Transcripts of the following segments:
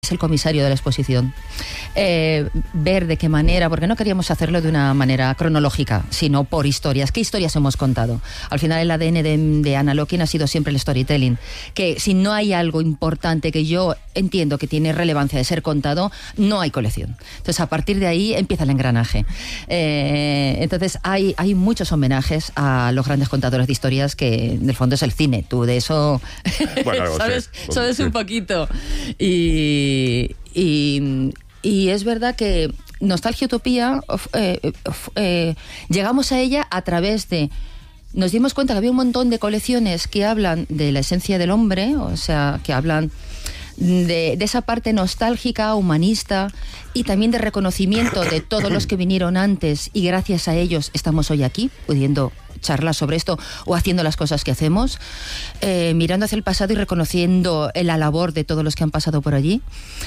es el comisario de la exposición, ver de qué manera, porque no queríamos hacerlo de una manera cronológica, sino por historias. ¿Qué historias hemos contado? Al final el ADN de Ana Lokin ha sido siempre el storytelling, que si no hay algo importante que yo entiendo que tiene relevancia de ser contado, no hay colección. Entonces a partir de ahí empieza el engranaje. Entonces hay muchos homenajes a los grandes contadores de historias, que en el fondo es el cine. Tú de eso bueno, sabes un poquito. Y es verdad que Nostalgia Utopía llegamos a ella a través de... Nos dimos cuenta que había un montón de colecciones que hablan de la esencia del hombre, o sea, que hablan de esa parte nostálgica, humanista, y también de reconocimiento de todos los que vinieron antes, y gracias a ellos estamos hoy aquí, pudiendo charlar sobre esto o haciendo las cosas que hacemos, mirando hacia el pasado y reconociendo la labor de todos los que han pasado por allí.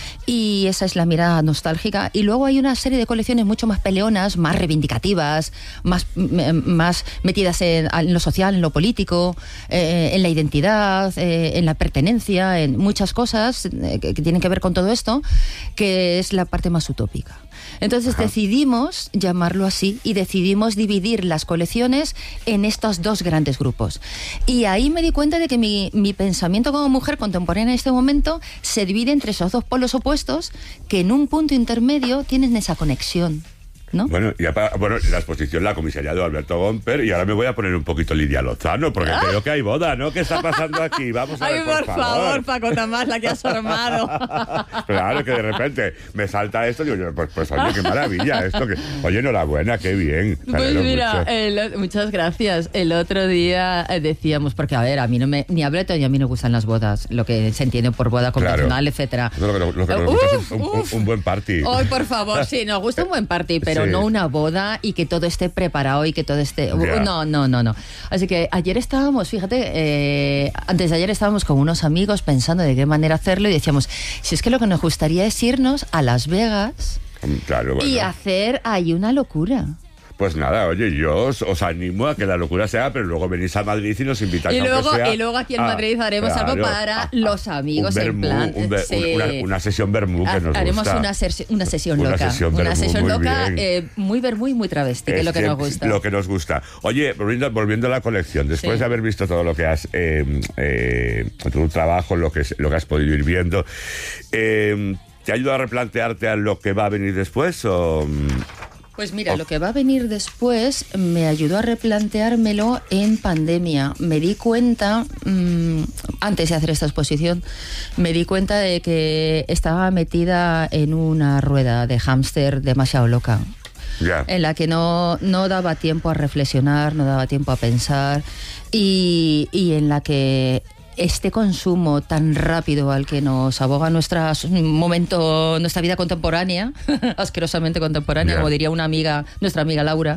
Y esa es la mirada nostálgica. Y luego hay una serie de colecciones mucho más peleonas, más reivindicativas, más metidas en lo social, en lo político, en la identidad, en la pertenencia, en muchas cosas que tienen que ver con todo esto, que es la parte más utópica. Entonces decidimos llamarlo así y decidimos dividir las colecciones en estos dos grandes grupos. Y ahí me di cuenta de que mi pensamiento como mujer contemporánea en este momento se divide entre esos dos polos opuestos que en un punto intermedio tienen esa conexión, ¿no? Bueno, la exposición la ha comisariado Alberto Gomper, y ahora me voy a poner un poquito Lidia Lozano, porque creo que hay boda, ¿no? ¿Qué está pasando aquí? Vamos a ver, por favor, Paco Tamás, la que has armado. Claro, que de repente me salta esto y digo, pues oye, qué maravilla esto. Oye, enhorabuena, qué bien. Pues mira, muchas gracias. El otro día decíamos, porque a ver, a mí ni a Alberto ni a mí nos gustan las bodas, lo que se entiende por boda convencional, etcétera. Lo que nos gusta es un buen party. Hoy, por favor, sí, nos gusta un buen party, pero no una boda y que todo esté preparado y que todo esté... No. Así que ayer estábamos, fíjate, antes de ayer estábamos con unos amigos pensando de qué manera hacerlo, y decíamos, si es que lo que nos gustaría es irnos a Las Vegas y hacer ahí una locura. Pues nada, oye, yo os animo a que la locura se haga, pero luego venís a Madrid y nos invitáis. Y luego aquí en Madrid haremos algo para los amigos, en plan... Una sesión vermú que nos haremos gusta. Una sesión loca. Una sesión loca, muy vermú y muy travesti, que es lo que nos gusta. Lo que nos gusta. Oye, volviendo a la colección, después de haber visto todo lo que has... tu trabajo, lo que has podido ir viendo, ¿te ha ayudado a replantearte a lo que va a venir después o...? Pues mira, lo que va a venir después me ayudó a replanteármelo en pandemia. Me di cuenta, antes de hacer esta exposición, me di cuenta de que estaba metida en una rueda de hámster demasiado loca. En la que no daba tiempo a reflexionar, no daba tiempo a pensar, y en la que este consumo tan rápido al que nos aboga nuestra vida contemporánea, asquerosamente contemporánea, como diría nuestra amiga Laura,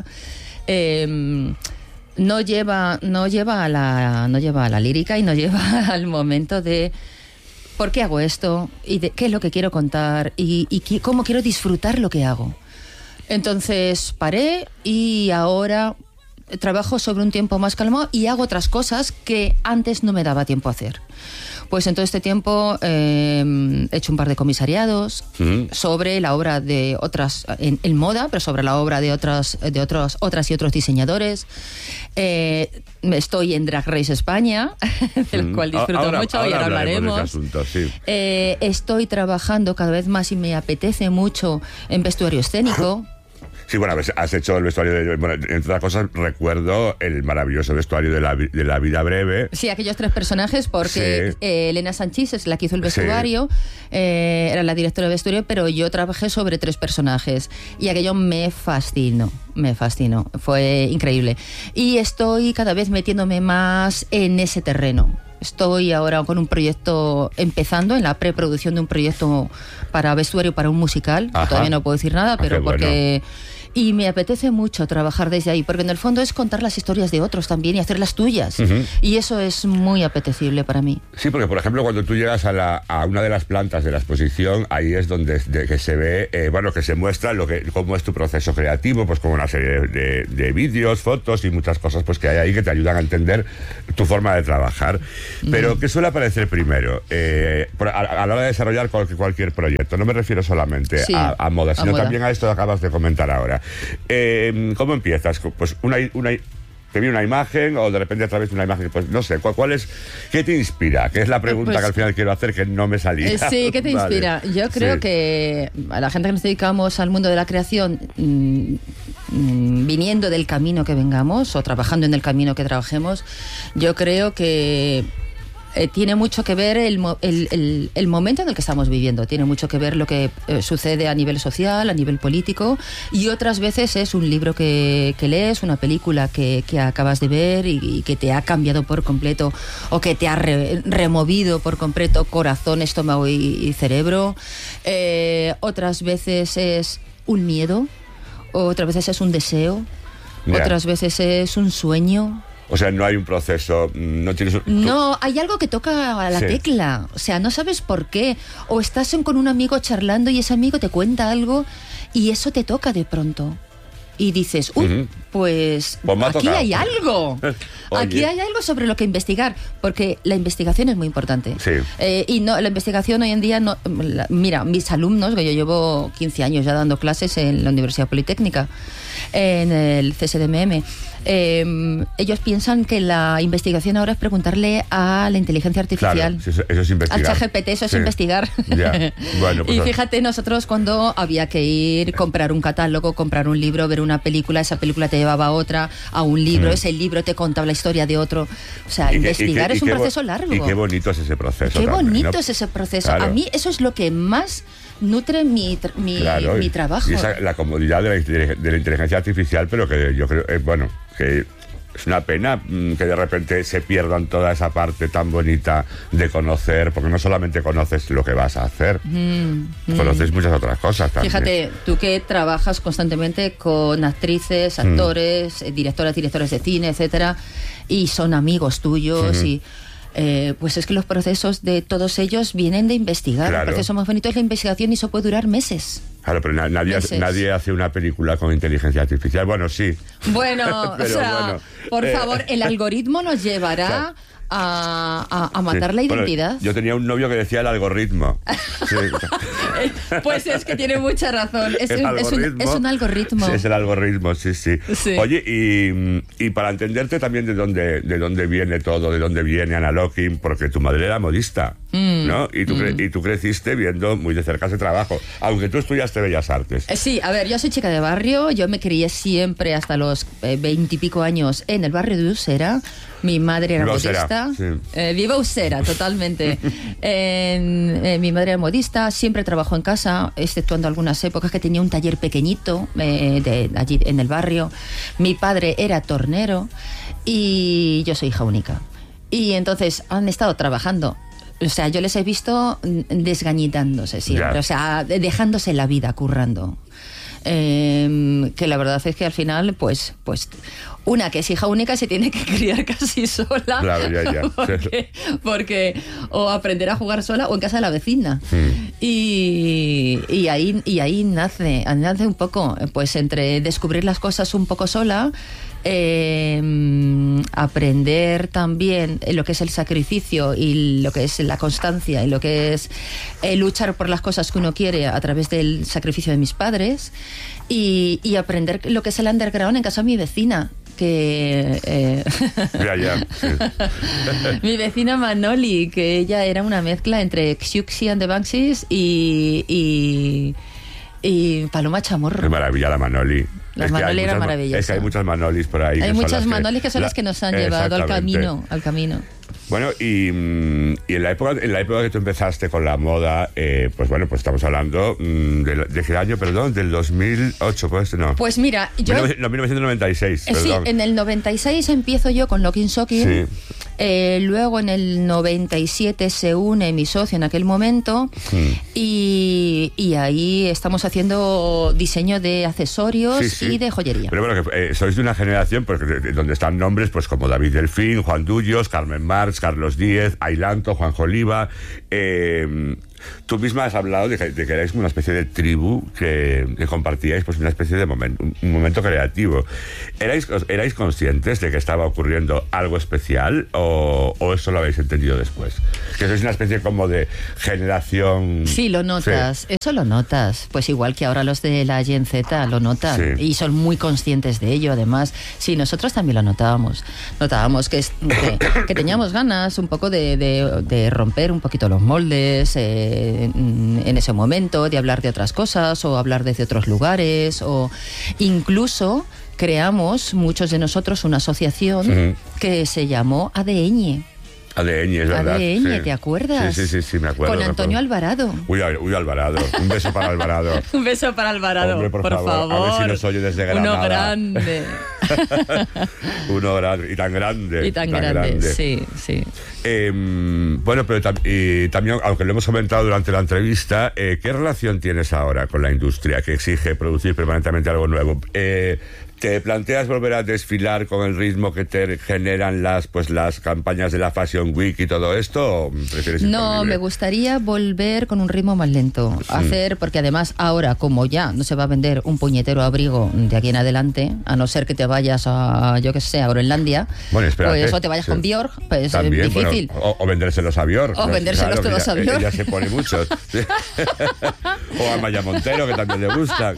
no lleva a la lírica y no lleva al momento de ¿por qué hago esto? Y de qué es lo que quiero contar y cómo quiero disfrutar lo que hago. Entonces paré y ahora trabajo sobre un tiempo más calmado y hago otras cosas que antes no me daba tiempo a hacer. Pues en todo este tiempo he hecho un par de comisariados sobre la obra de otras, en moda, pero sobre la obra de otras y otros diseñadores. Estoy en Drag Race España, del cual disfruto mucho, y ahora hablaremos. De ese asunto, sí. Estoy trabajando cada vez más y me apetece mucho en vestuario escénico. Sí, bueno, has hecho el vestuario entre otras cosas, recuerdo el maravilloso vestuario de la vida breve. Sí, aquellos 3 personajes, porque Elena Sanchís es la que hizo el vestuario, era la directora de vestuario, pero yo trabajé sobre 3 personajes y aquello me fascinó, fue increíble. Y estoy cada vez metiéndome más en ese terreno. Estoy ahora con un proyecto, empezando en la preproducción de un proyecto para vestuario, para un musical. Todavía no puedo decir nada, pero porque... Bueno. Y me apetece mucho trabajar desde ahí, porque en el fondo es contar las historias de otros también y hacer las tuyas. Y eso es muy apetecible para mí. Sí, porque por ejemplo cuando tú llegas a una de las plantas de la exposición, ahí es donde que se ve, que se muestra cómo es tu proceso creativo, pues como una serie de vídeos, fotos y muchas cosas pues que hay ahí que te ayudan a entender tu forma de trabajar. Pero ¿qué suele aparecer primero a la hora de desarrollar cualquier proyecto? No me refiero solamente a moda, sino también a esto que acabas de comentar ahora. ¿Cómo empiezas? Pues te viene una imagen o de repente a través de una imagen, pues no sé, ¿qué te inspira? Que es la pregunta que al final quiero hacer, que no me salía. Sí, ¿qué te inspira? Yo creo que a la gente que nos dedicamos al mundo de la creación, viniendo del camino que vengamos o trabajando en el camino que trabajemos, yo creo que tiene mucho que ver el momento en el que estamos viviendo, tiene mucho que ver lo que sucede a nivel social, a nivel político, y otras veces es un libro que lees, una película que acabas de ver y que te ha cambiado por completo o que te ha removido por completo corazón, estómago y cerebro. Otras veces es un miedo, otras veces es un deseo, otras veces es un sueño. O sea, no hay un proceso, no tienes... No, hay algo que toca a la tecla, o sea, no sabes por qué, o estás con un amigo charlando y ese amigo te cuenta algo y eso te toca de pronto. Y dices, pues aquí hay algo. Aquí hay algo sobre lo que investigar, porque la investigación es muy importante. Sí. Y no, la investigación hoy en día, mira, mis alumnos, que yo llevo 15 años ya dando clases en la Universidad Politécnica, en el CSDMM, ellos piensan que la investigación ahora es preguntarle a la inteligencia artificial. Claro, eso es investigar. Al ChatGPT, eso es investigar. Ya. Bueno, pues y fíjate, nosotros cuando había que ir, comprar un catálogo, comprar un libro, ver una película, esa película te llevaba a otra, a un libro, ese libro te contaba la historia de otro. O sea, investigar es un proceso largo. Y qué bonito es ese proceso. Qué bonito es ese proceso. Claro. A mí eso es lo que más nutre mi trabajo. Y esa, la comodidad de la inteligencia artificial, pero que yo creo, que es una pena que de repente se pierdan toda esa parte tan bonita de conocer, porque no solamente conoces lo que vas a hacer, conoces muchas otras cosas también. Fíjate, tú que trabajas constantemente con actrices, actores, directoras, directores de cine, etcétera, y son amigos tuyos y... pues es que los procesos de todos ellos vienen de investigar. Claro. El proceso más bonito es la investigación y eso puede durar meses. Claro, pero nadie hace una película con inteligencia artificial. Bueno, sí. Bueno, pero, o sea, por favor, el algoritmo nos llevará a matar la identidad. Bueno, yo tenía un novio que decía el algoritmo. Sí. Pues es que tiene mucha razón. Es un algoritmo. Sí, es el algoritmo, sí. Oye, y para entenderte también de dónde viene todo, de dónde viene Ana Locking, porque tu madre era modista, ¿no? Y tú creciste viendo muy de cerca ese trabajo, aunque tú estudiaste Bellas Artes. Sí, a ver, yo soy chica de barrio, yo me crié siempre hasta los 20 y pico años en el barrio de Usera. Mi madre era modista. Viva Usera, totalmente. Mi madre era modista, siempre trabajó en casa, exceptuando algunas épocas que tenía un taller pequeñito allí en el barrio. Mi padre era tornero y yo soy hija única. Y entonces han estado trabajando. O sea, yo les he visto desgañitándose siempre, o sea, dejándose la vida, currando. Que la verdad es que al final, pues una que es hija única se tiene que criar casi sola. Claro, ya. Porque o aprender a jugar sola o en casa de la vecina. Y ahí nace un poco, pues entre descubrir las cosas un poco sola, aprender también lo que es el sacrificio y lo que es la constancia y lo que es luchar por las cosas que uno quiere a través del sacrificio de mis padres y aprender lo que es el underground en casa de mi vecina, que mi vecina Manoli, que ella era una mezcla entre Xuxi and the Banshees y Paloma Chamorro. Qué maravilla la Manoli. La Manoli era maravillosa. Es que hay muchas Manolis por ahí. Hay muchas Manolis que son las que nos han llevado al camino. Bueno, y en la época que tú empezaste con la moda, pues estamos hablando de qué año, perdón, del 2008, pues no. Pues mira, yo... 1996, perdón. Sí, en el 96 empiezo yo con Locking Shocking. Sí. Luego en el 97 se une mi socio en aquel momento y ahí estamos haciendo diseño de accesorios y de joyería. Pero bueno, que sois de una generación donde están nombres pues como David Delfín, Juan Dullos, Carmen March, Carlos Díez, Ailanto, Juanjo Oliva. Tú misma has hablado de que erais una especie de tribu que compartíais pues una especie de un momento creativo. ¿Erais conscientes de que estaba ocurriendo algo especial o eso lo habéis entendido después? Que sois una especie como de generación... Sí, lo notas, eso lo notas. Pues igual que ahora los de la Gen Z lo notan y son muy conscientes de ello. Además, sí, nosotros también lo notábamos. Notábamos que teníamos ganas un poco de romper un poquito los moldes en ese momento, de hablar de otras cosas o hablar desde otros lugares, o incluso creamos muchos de nosotros una asociación que se llamó ADN. ADN, es verdad. ADN, ¿te acuerdas? Sí, me acuerdo. Con Antonio Alvarado. Uy, Alvarado. Un beso para Alvarado. Un beso para Alvarado. Hombre, por favor. A ver si nos oye desde Granada. Uno grande. Uno grande. Y tan grande. Y tan grande. Sí. Bueno, pero también, aunque lo hemos comentado durante la entrevista, ¿qué relación tienes ahora con la industria que exige producir permanentemente algo nuevo? ¿Te planteas volver a desfilar con el ritmo que te generan las campañas de la Fashion Week y todo esto? ¿O prefieres No, me gustaría volver con un ritmo más lento. Porque además ahora, como ya no se va a vender un puñetero abrigo de aquí en adelante, a no ser que te vayas a, yo qué sé, a Groenlandia, pues o te vayas con Björk, pues también, es difícil. Bueno, o vendérselos a Björk. O vendérselos todos a Björk. Ella se pone muchos. O a Maya Montero, que también le gustan.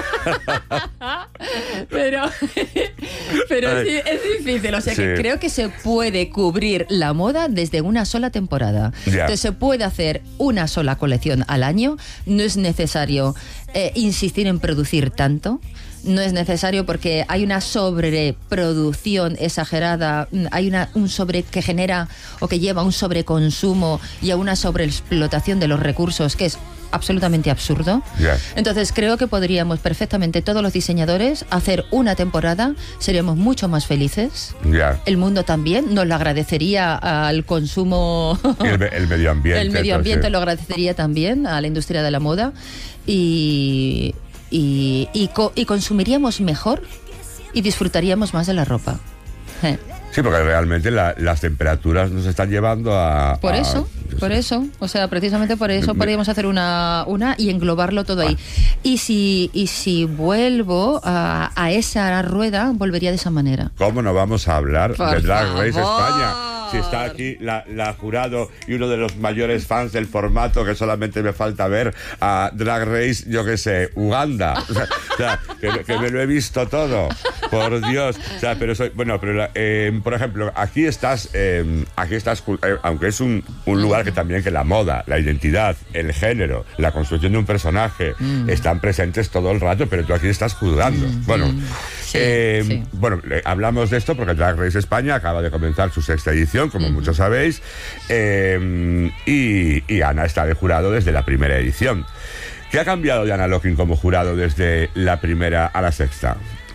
Pero sí, es difícil, o sea que creo que se puede cubrir la moda desde una sola temporada. Entonces se puede hacer una sola colección al año, no es necesario insistir en producir tanto. No es necesario porque hay una sobreproducción exagerada, hay un sobre que genera o que lleva a un sobreconsumo y a una sobreexplotación de los recursos que es absolutamente absurdo. Entonces creo que podríamos perfectamente todos los diseñadores hacer una temporada, seríamos mucho más felices. El mundo también nos lo agradecería al consumo. El medio ambiente. El medio ambiente lo agradecería también a la industria de la moda y consumiríamos mejor y disfrutaríamos más de la ropa. Sí, porque realmente las temperaturas nos están llevando a... Por eso, o sea, precisamente por eso podríamos hacer una y englobarlo todo ahí. Y si vuelvo a esa rueda, volvería de esa manera. ¿Cómo no vamos a hablar de Drag Race España? Si está aquí la jurado y uno de los mayores fans del formato, que solamente me falta ver a Drag Race, yo qué sé, Uganda. O sea, que me lo he visto todo. Por Dios. O sea, pero por ejemplo, aquí estás, aunque es un lugar que también que la moda, la identidad, el género, la construcción de un personaje están presentes todo el rato, pero tú aquí estás juzgando. Bueno, hablamos de esto porque Drag Race España acaba de comenzar su sexta edición, como muchos sabéis, y Ana está de jurado desde la primera edición. ¿Qué ha cambiado de Ana Locking como jurado desde la primera a la sexta?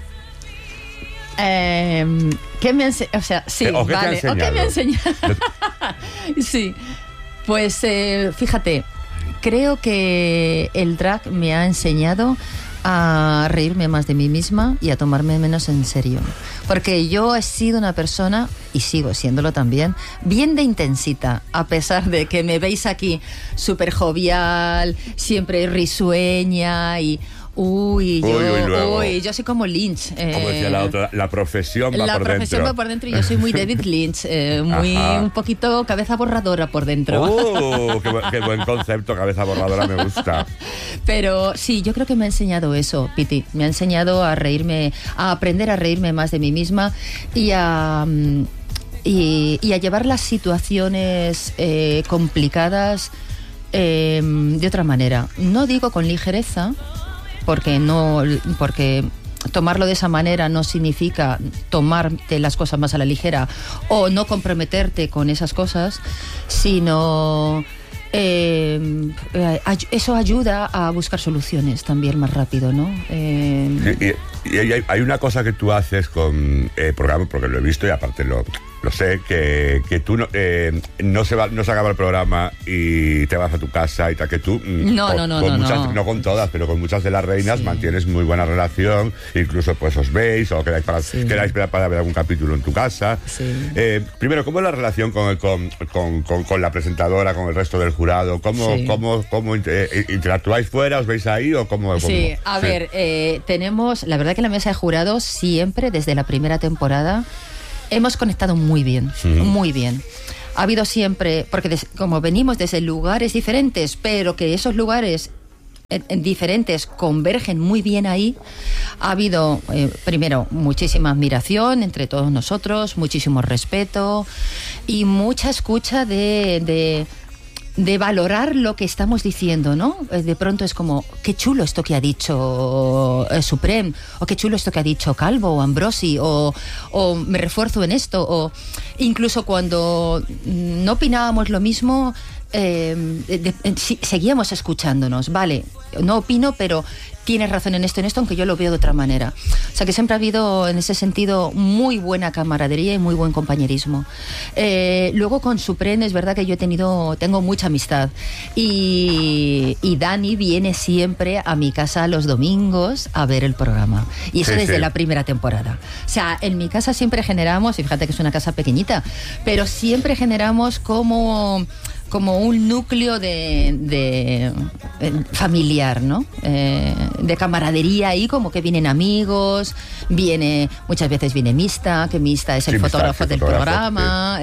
¿Qué me o sea, sí, ¿O qué vale, te ha enseñado? ¿O qué me ha enseñado? Sí, pues fíjate, creo que el drag me ha enseñado a reírme más de mí misma y a tomarme menos en serio. Porque yo he sido una persona, y sigo siéndolo también, bien de intensita, a pesar de que me veis aquí súper jovial, siempre risueña y... yo soy como Lynch. Como decía la otra, la profesión va por dentro. La profesión va por dentro y yo soy muy David Lynch, un poquito cabeza borradora por dentro. Qué buen concepto, cabeza borradora, me gusta. Pero sí, yo creo que me ha enseñado eso, Piti. Me ha enseñado a reírme, a aprender a reírme más de mí misma y a llevar las situaciones complicadas de otra manera. No digo con ligereza, porque tomarlo de esa manera no significa tomarte las cosas más a la ligera o no comprometerte con esas cosas, sino eso ayuda a buscar soluciones también más rápido, ¿no? Y hay una cosa que tú haces con programa, porque lo he visto y aparte lo lo sé, que tú no se acaba el programa y te vas a tu casa y tal, que tú no con todas, pero con muchas de las reinas mantienes muy buena relación, incluso pues os veis o quedáis para ver algún capítulo en tu casa. Primero, ¿cómo es la relación con la presentadora, con el resto del jurado? ¿Cómo interactuáis fuera? ¿Os veis ahí o cómo? A ver, tenemos, la verdad que la mesa de jurados siempre, desde la primera temporada, hemos conectado muy bien, muy bien. Ha habido siempre, porque como venimos desde lugares diferentes, pero que esos lugares diferentes convergen muy bien ahí, ha habido, primero, muchísima admiración entre todos nosotros, muchísimo respeto y mucha escucha de valorar lo que estamos diciendo, ¿no? De pronto es como, qué chulo esto que ha dicho Suprem, o qué chulo esto que ha dicho Calvo o Ambrosi, o me refuerzo en esto, o incluso cuando no opinábamos lo mismo, seguíamos escuchándonos, vale, no opino, pero tienes razón en esto, aunque yo lo veo de otra manera. O sea que siempre ha habido en ese sentido muy buena camaradería y muy buen compañerismo. Luego con Suprem es verdad que yo tengo mucha amistad y Dani viene siempre a mi casa los domingos a ver el programa, y eso desde la primera temporada. O sea, en mi casa siempre generamos, y fíjate que es una casa pequeñita, pero siempre generamos como un núcleo de familiar, ¿no? De camaradería ahí, como que vienen amigos, muchas veces viene Mista, que Mista es el fotógrafo del programa,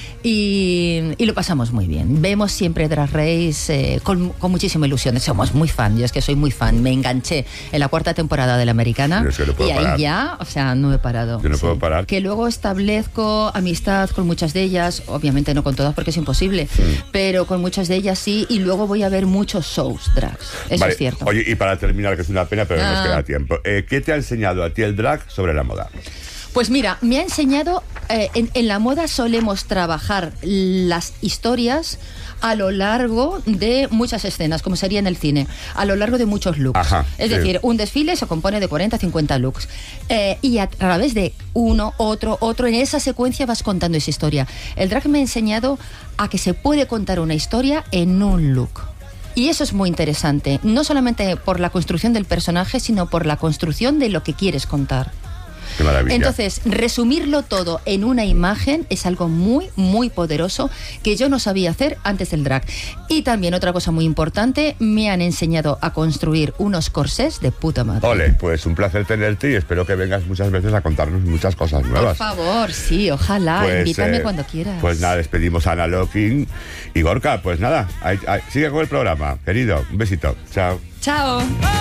y lo pasamos muy bien. Vemos siempre Drag Race con muchísima ilusión. Somos muy fan, yo es que soy muy fan. Me enganché en la 4ª temporada de La Americana y ahí ya, o sea, no he parado. Yo no puedo parar. Que luego establezco amistad con muchas de ellas, obviamente no con todas porque es imposible, pero con muchas de ellas sí, y luego voy a ver muchos shows drags. Eso es cierto. Oye, y para terminar, que es una pena, pero no nos queda tiempo, ¿qué te ha enseñado a ti el drag sobre la moda? Pues mira, me ha enseñado, en la moda solemos trabajar las historias a lo largo de muchas escenas, como sería en el cine, a lo largo de muchos looks. Es decir, un desfile se compone de 40 a 50 looks. Y a través de uno, otro, en esa secuencia vas contando esa historia. El drag me ha enseñado a que se puede contar una historia en un look. Y eso es muy interesante, no solamente por la construcción del personaje, sino por la construcción de lo que quieres contar. Qué maravilla. Entonces, resumirlo todo en una imagen es algo muy, muy poderoso que yo no sabía hacer antes del drag. Y también otra cosa muy importante, me han enseñado a construir unos corsés de puta madre. Ole, pues un placer tenerte y espero que vengas muchas veces a contarnos muchas cosas nuevas. Por favor, sí, ojalá, pues, invítame cuando quieras. Pues nada, despedimos a Ana Locking y Gorka, pues nada, sigue con el programa, querido, un besito, chao. Chao.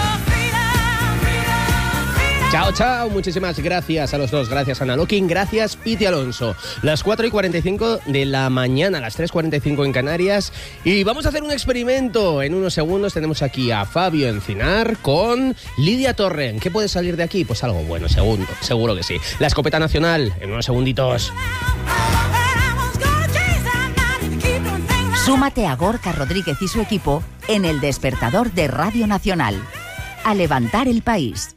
Chao, chao, muchísimas gracias a los dos, gracias Ana Locking, gracias Piti Alonso. Las 4:45 de la mañana, las 3:45 en Canarias, y vamos a hacer un experimento. En unos segundos tenemos aquí a Fabio Encinar con Lidia Torren. ¿Qué puede salir de aquí? Pues algo bueno, seguro que sí. La escopeta nacional, en unos segunditos. Súmate a Gorka Rodríguez y su equipo en El Despertador de Radio Nacional. A levantar el país.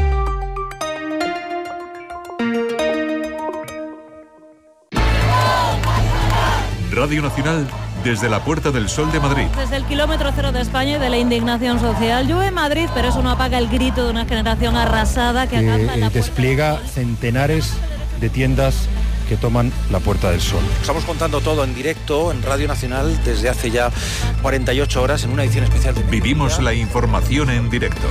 Radio Nacional desde la Puerta del Sol de Madrid. Desde el kilómetro cero de España y de la indignación social. Llueve en Madrid, pero eso no apaga el grito de una generación arrasada que acampa en la despliega centenares de tiendas que toman la Puerta del Sol. Estamos contando todo en directo en Radio Nacional desde hace ya 48 horas en una edición especial de Vivimos la información en directo.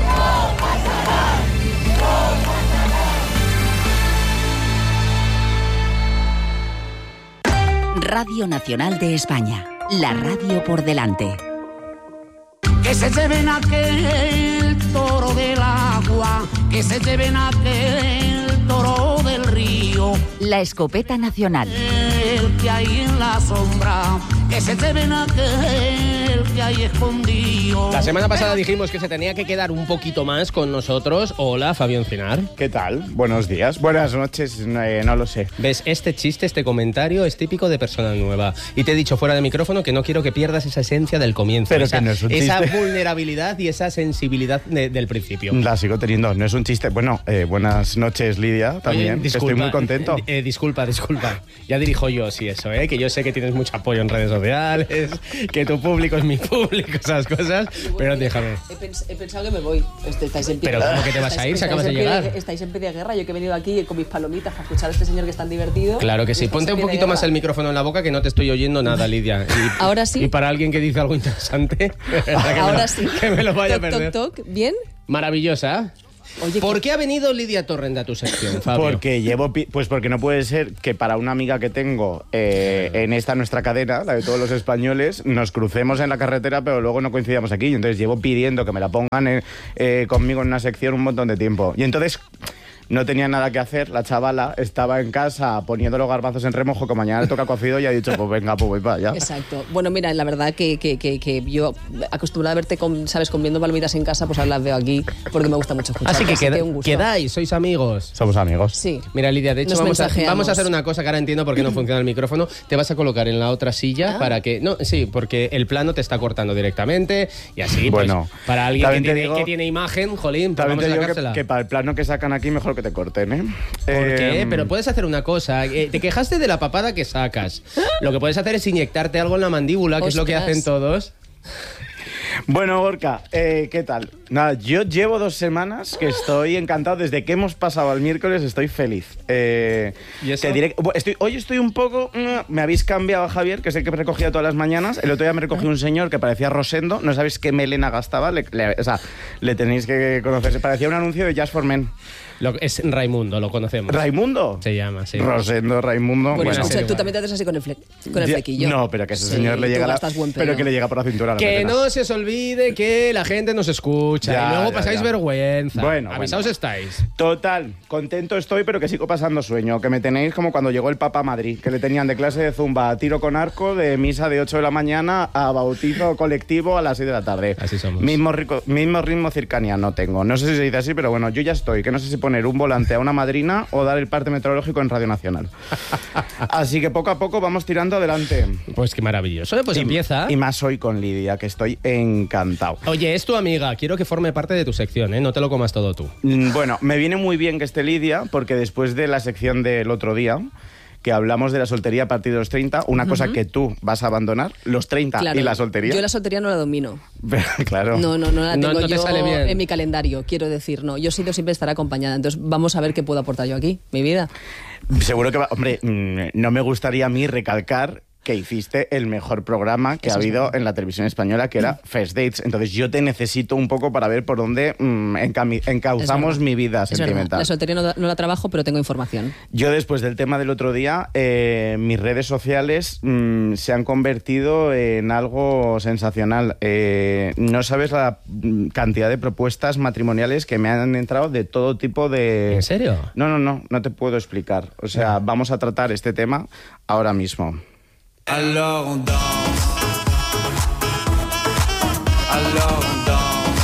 Radio Nacional de España, la radio por delante. Que se lleven aquel toro del agua, que se lleven aquel toro del río. La escopeta nacional. El aquel que hay en la sombra, que se lleven aquel que hay escondido. La semana pasada dijimos que se tenía que quedar un poquito más con nosotros. Hola, Fabio Encinar. ¿Qué tal? Buenos días, buenas noches, no lo sé. ¿Ves? Este chiste, este comentario es típico de persona nueva. Y te he dicho fuera de micrófono que no quiero que pierdas esa esencia del comienzo. Pero que no es un chiste. Esa vulnerabilidad y esa sensibilidad del principio. La sigo teniendo, no es un chiste. Bueno, buenas noches, Lidia, también. Oye, disculpa, estoy muy contento. Disculpa. Ya dirijo yo, sí, eso, que yo sé que tienes mucho apoyo en redes sociales, que tu público es mi público, esas cosas, pero déjame. He pensado que me voy. Estáis en pie. Pero ¿cómo que te vas a ir si acabas de llegar? Estáis en pie de guerra. Yo que he venido aquí con mis palomitas para escuchar a este señor que es tan divertido. Claro que sí. Ponte un poquito más el micrófono en la boca que no te estoy oyendo nada, Lidia. Ahora sí. Y para alguien que dice algo interesante, ahora sí. Que me lo vaya a perder. Toc, ¿bien? Maravillosa. Oye, ¿por qué ha venido Lidia Torrent a tu sección, Fabio? Porque no puede ser que para una amiga que tengo en esta nuestra cadena, la de todos los españoles, nos crucemos en la carretera, pero luego no coincidamos aquí. Y entonces llevo pidiendo que me la pongan conmigo en una sección un montón de tiempo. Y entonces no tenía nada que hacer, la chavala estaba en casa poniendo los garbanzos en remojo, que mañana le toca cocido, y ha dicho, pues venga, pues voy para allá. Exacto. Bueno, mira, la verdad que yo, acostumbrada a verte comiendo palomitas en casa, pues ahora las veo aquí, porque me gusta mucho escuchar. Así que quedáis, sois amigos. Somos amigos. Sí. Mira, Lidia, de hecho vamos a hacer una cosa que ahora entiendo por qué no funciona el micrófono. Te vas a colocar en la otra silla para que... No, sí, porque el plano te está cortando directamente y así, bueno, pues, para alguien que tiene imagen, jolín, pues vamos a sacársela. Que para el plano que sacan aquí, mejor que te corten, ¿eh? ¿Por qué? Pero puedes hacer una cosa. Te quejaste de la papada que sacas. Lo que puedes hacer es inyectarte algo en la mandíbula, que es lo que hacen todos. Bueno, Gorka, ¿qué tal? Nada, yo llevo 2 semanas que estoy encantado. Desde que hemos pasado al miércoles estoy feliz. ¿Y eso? Te diré, hoy estoy un poco... me habéis cambiado a Javier, que es el que me recogía todas las mañanas. El otro día me recogió un señor que parecía Rosendo. No sabéis qué melena gastaba. Le tenéis que conocer. Se parecía un anuncio de Just for Men. Es Raimundo, lo conocemos. ¿Raimundo? Se llama, sí. Rosendo, Raimundo. Bueno, escucha, tú también te haces así con el flequillo. No, pero que ese señor le llega pero que le llega por la cintura. Que no se os olvide que la gente nos escucha y luego pasáis vergüenza. Bueno, avisaos estáis. Total, contento estoy, pero que sigo pasando sueño. Que me tenéis como cuando llegó el Papa a Madrid, que le tenían de clase de zumba a tiro con arco, de misa de 8 de la mañana a bautizo colectivo a las 6 de la tarde. Así somos. Mismo ritmo circaniano tengo. No sé si se dice así, pero bueno, yo ya estoy. Que no sé si poner un volante a una madrina o dar el parte meteorológico en Radio Nacional. Así que poco a poco vamos tirando adelante. Pues qué maravilloso. Pues empieza. Y más hoy con Lidia, que estoy encantado. Oye, es tu amiga. Quiero que forme parte de tu sección, ¿eh? No te lo comas todo tú. Bueno, me viene muy bien que esté Lidia, porque después de la sección del otro día, que hablamos de la soltería a partir de los 30, una cosa que tú vas a abandonar, los 30 claro, y la soltería. Yo la soltería no la domino. Claro. No la tengo no te yo sale bien. En mi calendario, quiero decir, no. Yo siempre estar acompañada, entonces vamos a ver qué puedo aportar yo aquí, mi vida. Seguro que hombre, no me gustaría a mí recalcar que hiciste el mejor programa que ha habido en la televisión española, que era First Dates. Entonces yo te necesito un poco para ver por dónde encauzamos mi vida sentimental. La soltería no la trabajo, pero tengo información. Yo, después del tema del otro día, mis redes sociales se han convertido en algo sensacional. No sabes la cantidad de propuestas matrimoniales que me han entrado de todo tipo de... ¿En serio? No te puedo explicar. O sea, vamos a tratar este tema ahora mismo. Alors on danse. Alors on danse.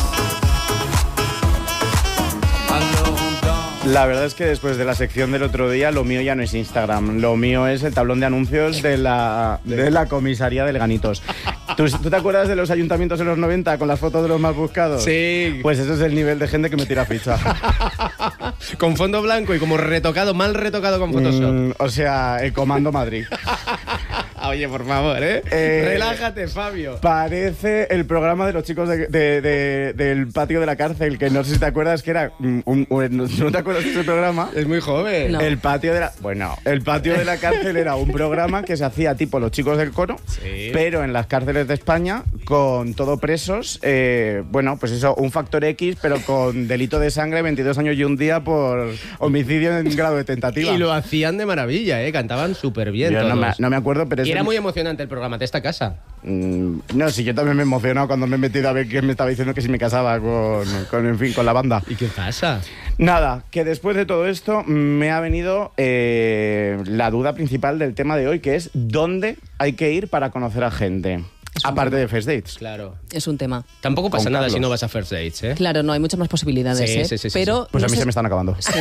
Alors on danse. La verdad es que después de la sección del otro día, lo mío ya no es Instagram. Lo mío es el tablón de anuncios de la comisaría de Leganitos. ¿Tú te acuerdas de los ayuntamientos en los 90 con las fotos de los más buscados? Sí. Pues ese es el nivel de gente que me tira ficha. Con fondo blanco y como mal retocado con Photoshop. O sea, el Comando Madrid. Oye, por favor, relájate, Fabio. Parece el programa de los chicos del patio de la cárcel, que no sé si te acuerdas que era... ¿No te acuerdas de ese programa? Es muy joven. No. El patio de la cárcel era un programa que se hacía tipo Los Chicos del Coro, sí, pero en las cárceles de España, con todo presos, pues eso, un factor X, pero con delito de sangre, 22 años y un día por homicidio en grado de tentativa. Y lo hacían de maravilla, cantaban súper bien. Yo no me acuerdo, pero y era muy emocionante el programa de esta casa. No, sí, yo también me he emocionado cuando me he metido a ver quién me estaba diciendo que si me casaba con la banda. ¿Y qué pasa? Nada, que después de todo esto me ha venido la duda principal del tema de hoy, que es ¿dónde hay que ir para conocer a gente? Aparte de First Dates. Claro. Es un tema. Tampoco pasa Con nada Carlos. si no vas a First Dates, ¿eh? Claro, no, hay muchas más posibilidades, Sí, ¿eh? sí, sí, pero Pues no a mí sé- se me están acabando. Sí.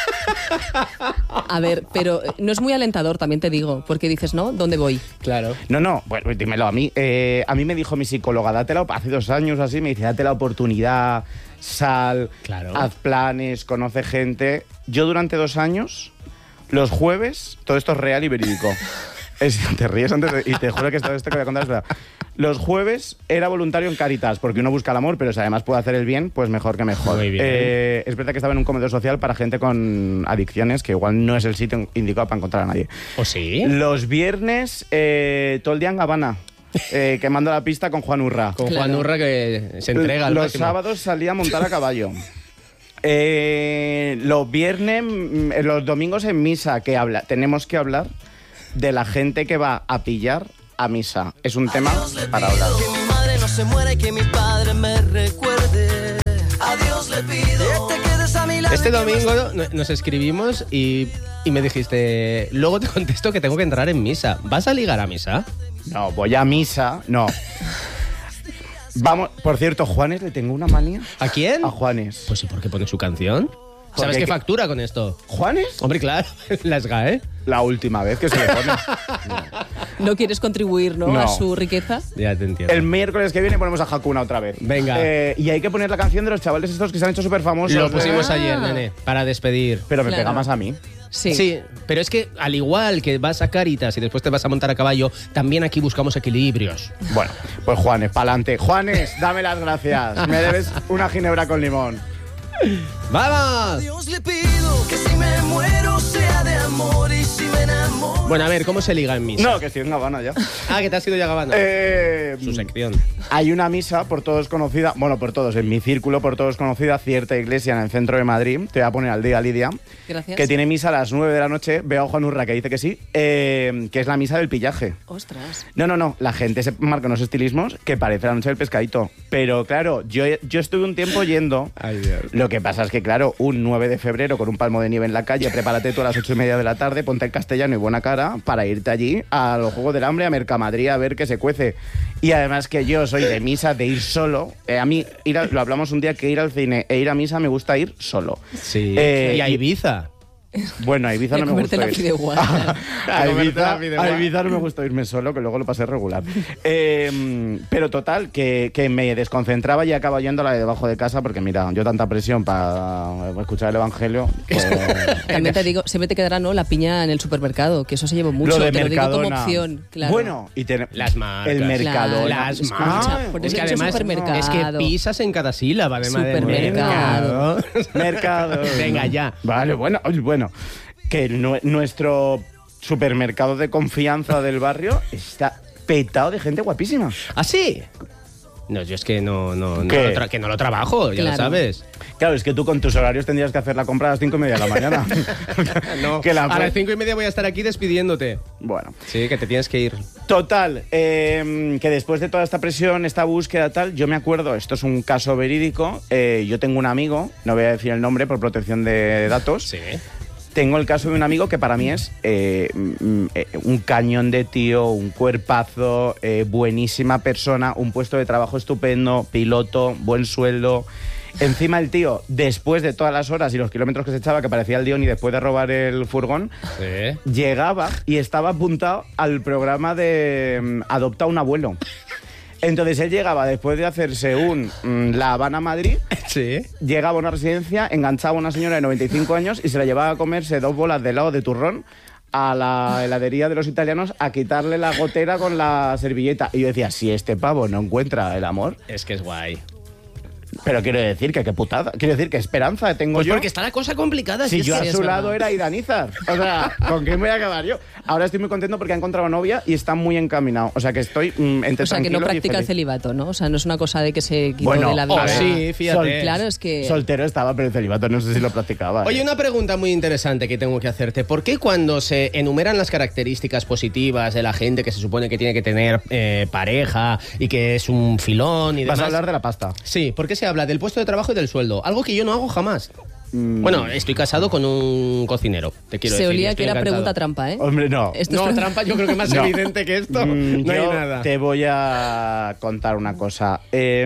A ver, pero no es muy alentador, también te digo, porque dices, ¿no? ¿Dónde voy? Claro. No, bueno, dímelo a mí. A mí me dijo mi psicóloga, hace 2 años así, me dice, date la oportunidad, sal, Claro. haz planes, conoce gente. Yo durante 2 años, los jueves, todo esto es real y verídico. Te ríes y te juro que esto que voy a contar es verdad. Los jueves era voluntario en Cáritas, porque uno busca el amor, pero si además puede hacer el bien, pues mejor que mejor. Muy bien. Es verdad que estaba en un comedor social para gente con adicciones, que igual no es el sitio indicado para encontrar a nadie. ¿O sí? Los viernes, todo el día en Habana, quemando la pista con Juan Urra. Con Juan Urra que se entrega al Los máximo. sábados salía a montar a caballo. Los viernes, los domingos en misa, tenemos que hablar de la gente que va a pillar a misa. Es un tema para hablar. Que mi madre no se muera y que mi padre me recuerde. A Dios le pido que te quedes a mi lado. Este domingo nos escribimos y me dijiste, luego te contesto que tengo que entrar en misa. ¿Vas a ligar a misa? No, voy a misa, no. Vamos, por cierto, Juanes le tengo una manía. ¿A quién? A Juanes. Pues sí, porque pone su canción. ¿Sabes Porque qué factura con esto? ¿Juanes? Hombre, claro, la SGAE. La última vez que se le pone. ¿No quieres contribuir, no, No. a su riqueza? Ya te entiendo. El miércoles que viene ponemos a Hakuna otra vez. Venga. Y hay que poner la canción de los chavales estos que se han hecho súper famosos. Lo pusimos Ah. ayer, nene, para despedir. Pero me Claro. pega más a mí. Sí. pero es que al igual que vas a Cáritas y después te vas a montar a caballo, también aquí buscamos equilibrios. Bueno, pues Juanes, pa'lante. Juanes, dame las gracias. Me debes una ginebra con limón. ¡Vamos! Dios le pido que si me muero sea de amor y si me enamoro. Bueno, a ver, ¿cómo se liga en misa? No, que estoy en Habana ya. Ah, que te has ido ya Gabana. Su sección. Hay una misa por todos conocida, bueno, por todos, en mi círculo, por todos conocida, cierta iglesia en el centro de Madrid. Te voy a poner al día, Lidia. Gracias. Que tiene misa a las 9 de la noche. Veo a Juan Urra que dice que sí, que es la misa del pillaje. Ostras. No. La gente se marca unos estilismos que parece la noche del pescadito. Pero claro, yo estuve un tiempo yendo. Ay, Dios. Lo que pasa es que, claro, un 9 de febrero con un palmo de nieve en la calle, prepárate tú a las 8:30 de la tarde, ponte el castellano y buena cara para irte allí a los Juegos del Hambre, a Mercamadrid, a ver qué se cuece. Y además que yo soy de misa, de ir solo. A mí, lo hablamos un día, que ir al cine e ir a misa me gusta ir solo. Sí. Y a Ibiza. Bueno, a Ibiza Y a no me comerte gusta la ir. fideuá. A Ibiza no me gusta irme solo, que luego lo pasé regular. Pero total, que me desconcentraba y acabo yendo a la de debajo de casa porque, mira, yo tanta presión para escuchar el Evangelio. Pues, También te digo, siempre te quedará, ¿no? La piña en el supermercado, que eso se lleva mucho. lo de te lo digo como Mercadona. opción, claro. Bueno, y Las marcas. el Mercadona. Las Escucha, marcas. por Es eso que he dicho además supermercado. es que pisas en cada sílaba de Supermercado. Mercado. Venga, ya. Vale, bueno. Que nuestro supermercado de confianza del barrio está petado de gente guapísima. ¿Ah, sí? No, yo es que no ¿Qué? que no lo trabajo, ya lo Claro. sabes. Claro, es que tú con tus horarios tendrías que hacer la compra a las 5:30 de la mañana. No, Que la- a las 5:30 voy a estar aquí despidiéndote. Bueno. Sí, que te tienes que ir. Total, que después de toda esta presión, esta búsqueda tal, yo me acuerdo, esto es un caso verídico, yo tengo un amigo, no voy a decir el nombre por protección de datos. Sí. Tengo el caso de un amigo que para mí es un cañón de tío, un cuerpazo, buenísima persona, un puesto de trabajo estupendo, piloto, buen sueldo. Encima el tío, después de todas las horas y los kilómetros que se echaba, que parecía el Dion y después de robar el furgón, Sí. llegaba y estaba apuntado al programa de Adopta un abuelo. Entonces él llegaba después de hacerse La Habana-Madrid, Sí. llegaba a una residencia, enganchaba a una señora de 95 años y se la llevaba a comerse 2 bolas de helado de turrón a la heladería de los italianos a quitarle la gotera con la servilleta. Y yo decía, si este pavo no encuentra el amor, Es que es guay. Pero quiero decir que qué putada. Quiero decir que esperanza tengo Pues yo. porque está la cosa complicada. Si sí, yo sí, a es su verdad. lado era Iranizar. O sea, ¿con quién voy a acabar yo? Ahora estoy muy contento porque ha encontrado novia y está muy encaminado. O sea, que estoy entre O sea, que no tranquilo y practica el feliz. celibato, ¿no? O sea, no es una cosa de que se quitó Bueno, de la vida. sí, fíjate. Claro, es que... Soltero estaba, pero el celibato no sé si lo practicaba. Oye, una pregunta muy interesante que tengo que hacerte. ¿Por qué cuando se enumeran las características positivas de la gente que se supone que tiene que tener pareja y que es un filón y demás? Vas a hablar de la pasta. Sí, ¿por qué se habla del puesto de trabajo y del sueldo? Algo que yo no hago jamás. Bueno, estoy casado con un cocinero, te quiero Se decir. olía estoy que era encantado. pregunta trampa, ¿eh? Hombre, no. Esto No, es trampa yo creo que más No. evidente que esto. No hay Yo nada. te voy a contar una cosa.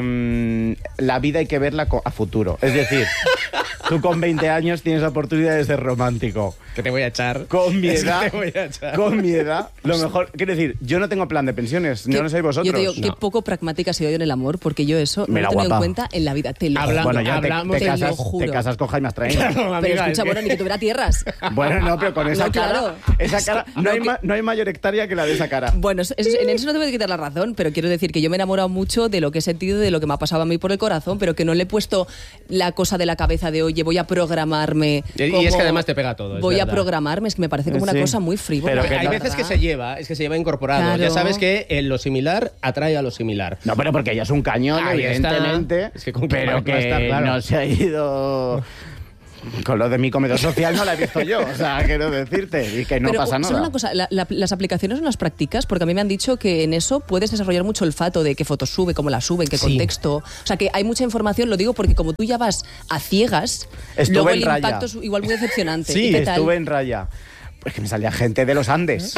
La vida hay que verla a futuro. Es decir, tú con 20 años tienes la oportunidad de ser romántico. Que te voy a echar. Con mi Es que edad, te voy a echar. con mi edad, lo mejor... Quiero decir, yo no tengo plan de pensiones, yo no sois vosotros. Yo te digo, qué No. poco pragmática he sido yo en el amor, porque yo eso no Mira, lo he tenido guapa. en cuenta en la vida. Te lo Bueno, ya te hablamos, juro. casas con Jaime Astrain. Pero escucha, bueno, ni que tuviera tierras. Bueno, no, pero con esa No, claro. cara, no hay mayor hectárea que la de esa cara. Bueno, en eso no te voy a quitar la razón, pero quiero decir que yo me he enamorado mucho de lo que he sentido, de lo que me ha pasado a mí por el corazón, pero que no le he puesto la cosa de la cabeza de, oye, voy a programarme. Y es como- que además te pega todo. es Voy a verdad. programarme, es que me parece como una Sí. cosa muy frívola. Pero Porque que hay no- veces que se lleva incorporado. Claro. Ya sabes que lo similar atrae a lo similar. No, pero porque ella es un cañón, Ahí está. evidentemente. Es que con pero que va a que estar, claro. no se ha ido... Con lo de mi comedor social no la he visto yo. O sea, quiero decirte. Y que no Pero pasa solo nada. una cosa, las aplicaciones no las practicas, porque a mí me han dicho que en eso puedes desarrollar mucho olfato de qué fotos sube, cómo las sube, en qué Sí. contexto. O sea, que hay mucha información, lo digo porque como tú ya vas a ciegas, Estuve luego en el Raya. impacto es igual muy decepcionante. Sí, ¿Y qué tal? estuve en Raya. Pues que me salía gente de los Andes.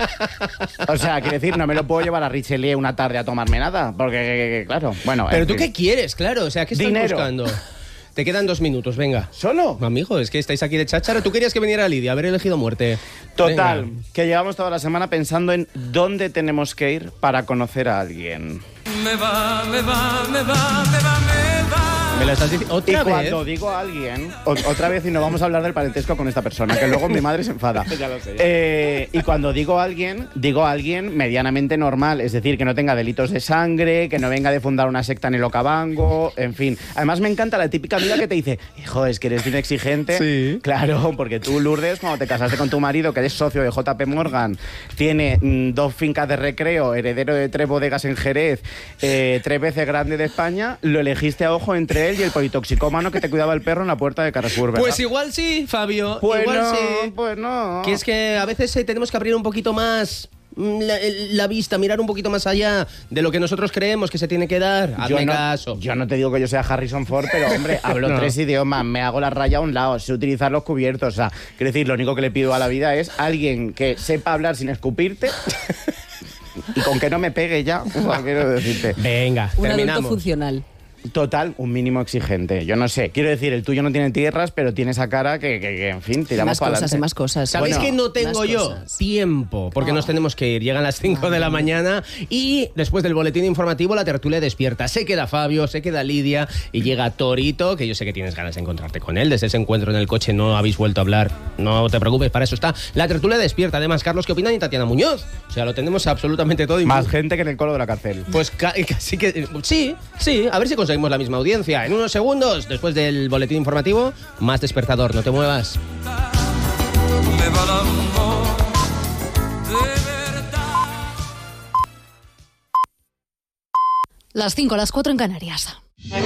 O sea, quiero decir, no me lo puedo llevar a Richelieu una tarde a tomarme nada. Porque, claro, bueno. Pero en tú fin. qué quieres, claro. O sea, ¿qué estás Dinero. buscando? Te quedan 2 minutos, venga. ¿Solo? Amigo, es que estáis aquí de cháchara. Tú querías que viniera Lidia, haber elegido muerte. Total, Venga. que llevamos toda la semana pensando en dónde tenemos que ir para conocer a alguien. Me va, me va, me va, me va, me va. ¿Me lo estás diciendo Y otra vez? cuando digo a alguien, otra vez, y no vamos a hablar del parentesco con esta persona, que luego mi madre se enfada. Ya lo sé. Y cuando digo a alguien medianamente normal, es decir, que no tenga delitos de sangre, que no venga de fundar una secta en el Okavango, en fin. Además me encanta la típica amiga que te dice, hijo, es que eres bien exigente. Sí. Claro, porque tú, Lourdes, cuando te casaste con tu marido, que eres socio de JP Morgan, tiene 2 fincas de recreo, heredero de 3 bodegas en Jerez, 3 veces grande de España, lo elegiste a ojo entre él y el politoxicómano que te cuidaba el perro en la puerta de Carrefour, ¿verdad? Pues igual sí, Fabio. Pues igual no, sí. pues no. Que es que a veces tenemos que abrir un poquito más la vista, mirar un poquito más allá de lo que nosotros creemos que se tiene que dar. Hazme caso. Yo no te digo que yo sea Harrison Ford, pero hombre, hablo No. 3 idiomas, me hago la raya a un lado, sé utilizar los cubiertos. O sea, quiero decir, lo único que le pido a la vida es alguien que sepa hablar sin escupirte y con que no me pegue ya. O sea, quiero decirte. Venga, Un adulto terminamos. funcional. Total, un mínimo exigente. Yo no sé, quiero decir, el tuyo no tiene tierras, pero tiene esa cara que en fin, tiramos Más para cosas, adelante. más cosas. ¿Sabéis Bueno, que no tengo más yo cosas. tiempo? Porque nos tenemos que ir. Llegan las 5 de la mañana y después del boletín informativo la tertulia despierta. Se queda Fabio, se queda Lidia y llega Torito, que yo sé que tienes ganas de encontrarte con él. Desde ese encuentro en el coche no habéis vuelto a hablar. No te preocupes, para eso está. La tertulia despierta. Además, Carlos, ¿qué opinan? Y Tatiana Muñoz. O sea, lo tenemos absolutamente todo. Y Más gente que en el colo de la cárcel. Pues casi que... Sí, a ver si conseguimos la misma audiencia. En unos segundos, después del boletín informativo, más despertador. No te muevas. Me va el amor de verdad. Las 5, las 4 en Canarias.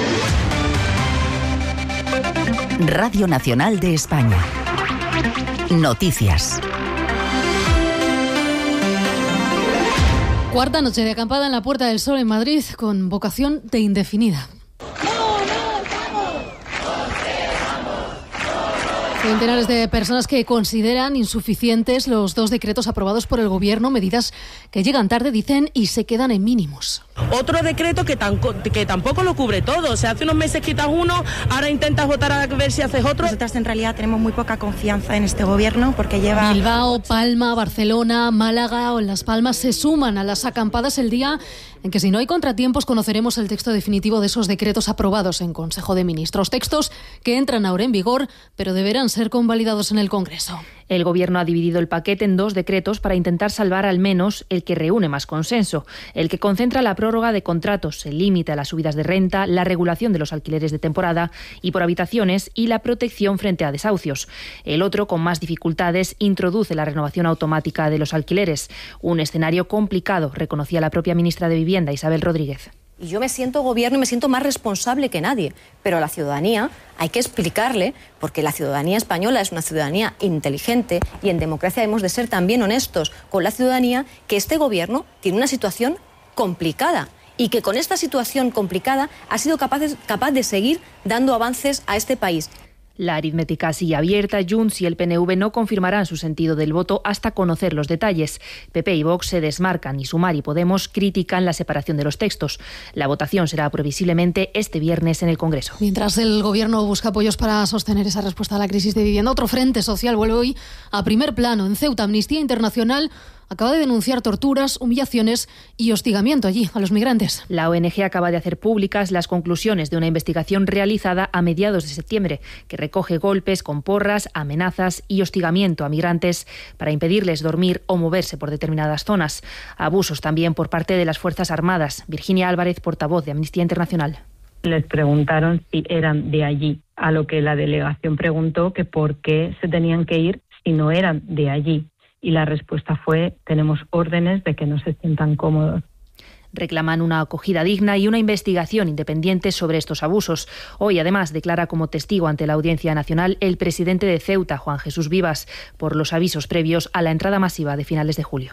Radio Nacional de España. Noticias. Cuarta noche de acampada en la Puerta del Sol en Madrid con vocación de indefinida. Centenares de personas que consideran insuficientes los 2 decretos aprobados por el Gobierno, medidas que llegan tarde, dicen, y se quedan en mínimos. Otro decreto que tampoco lo cubre todo. O sea, hace unos meses quitas uno, ahora intentas votar a ver si haces otro. Nosotras en realidad tenemos muy poca confianza en este gobierno porque lleva... Bilbao, Palma, Barcelona, Málaga o Las Palmas se suman a las acampadas el día en que, si no hay contratiempos, conoceremos el texto definitivo de esos decretos aprobados en Consejo de Ministros. Textos que entran ahora en vigor, pero deberán ser convalidados en el Congreso. El Gobierno ha dividido el paquete en 2 decretos para intentar salvar al menos el que reúne más consenso, el que concentra la prórroga de contratos, el límite a las subidas de renta, la regulación de los alquileres de temporada y por habitaciones y la protección frente a desahucios. El otro, con más dificultades, introduce la renovación automática de los alquileres, un escenario complicado, reconocía la propia ministra de Vivienda, Isabel Rodríguez. Y yo me siento gobierno y me siento más responsable que nadie, pero a la ciudadanía hay que explicarle, porque la ciudadanía española es una ciudadanía inteligente y en democracia hemos de ser también honestos con la ciudadanía, que este gobierno tiene una situación complicada y que con esta situación complicada ha sido capaz de seguir dando avances a este país. La aritmética sigue abierta. Junts y el PNV no confirmarán su sentido del voto hasta conocer los detalles. PP y Vox se desmarcan y Sumar y Podemos critican la separación de los textos. La votación será previsiblemente este viernes en el Congreso. Mientras el Gobierno busca apoyos para sostener esa respuesta a la crisis de vivienda, otro frente social vuelve hoy a primer plano. En Ceuta, Amnistía Internacional acaba de denunciar torturas, humillaciones y hostigamiento allí a los migrantes. La ONG acaba de hacer públicas las conclusiones de una investigación realizada a mediados de septiembre, que recoge golpes con porras, amenazas y hostigamiento a migrantes para impedirles dormir o moverse por determinadas zonas. Abusos también por parte de las Fuerzas Armadas. Virginia Álvarez, portavoz de Amnistía Internacional. Les preguntaron si eran de allí, a lo que la delegación preguntó que por qué se tenían que ir si no eran de allí. Y la respuesta fue: tenemos órdenes de que no se sientan cómodos. Reclaman una acogida digna y una investigación independiente sobre estos abusos. Hoy, además, declara como testigo ante la Audiencia Nacional el presidente de Ceuta, Juan Jesús Vivas, por los avisos previos a la entrada masiva de finales de julio.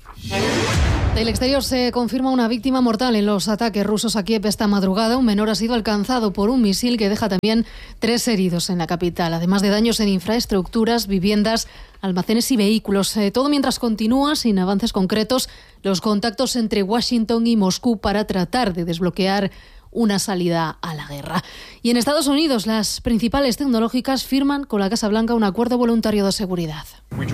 Del exterior se confirma una víctima mortal en los ataques rusos a Kiev esta madrugada. Un menor ha sido alcanzado por un misil que deja también 3 heridos en la capital, además de daños en infraestructuras, viviendas, almacenes y vehículos. Todo mientras continúa, sin avances concretos, los contactos entre Washington y Moscú para tratar de desbloquear una salida a la guerra. Y en Estados Unidos, las principales tecnológicas firman con la Casa Blanca un acuerdo voluntario de seguridad.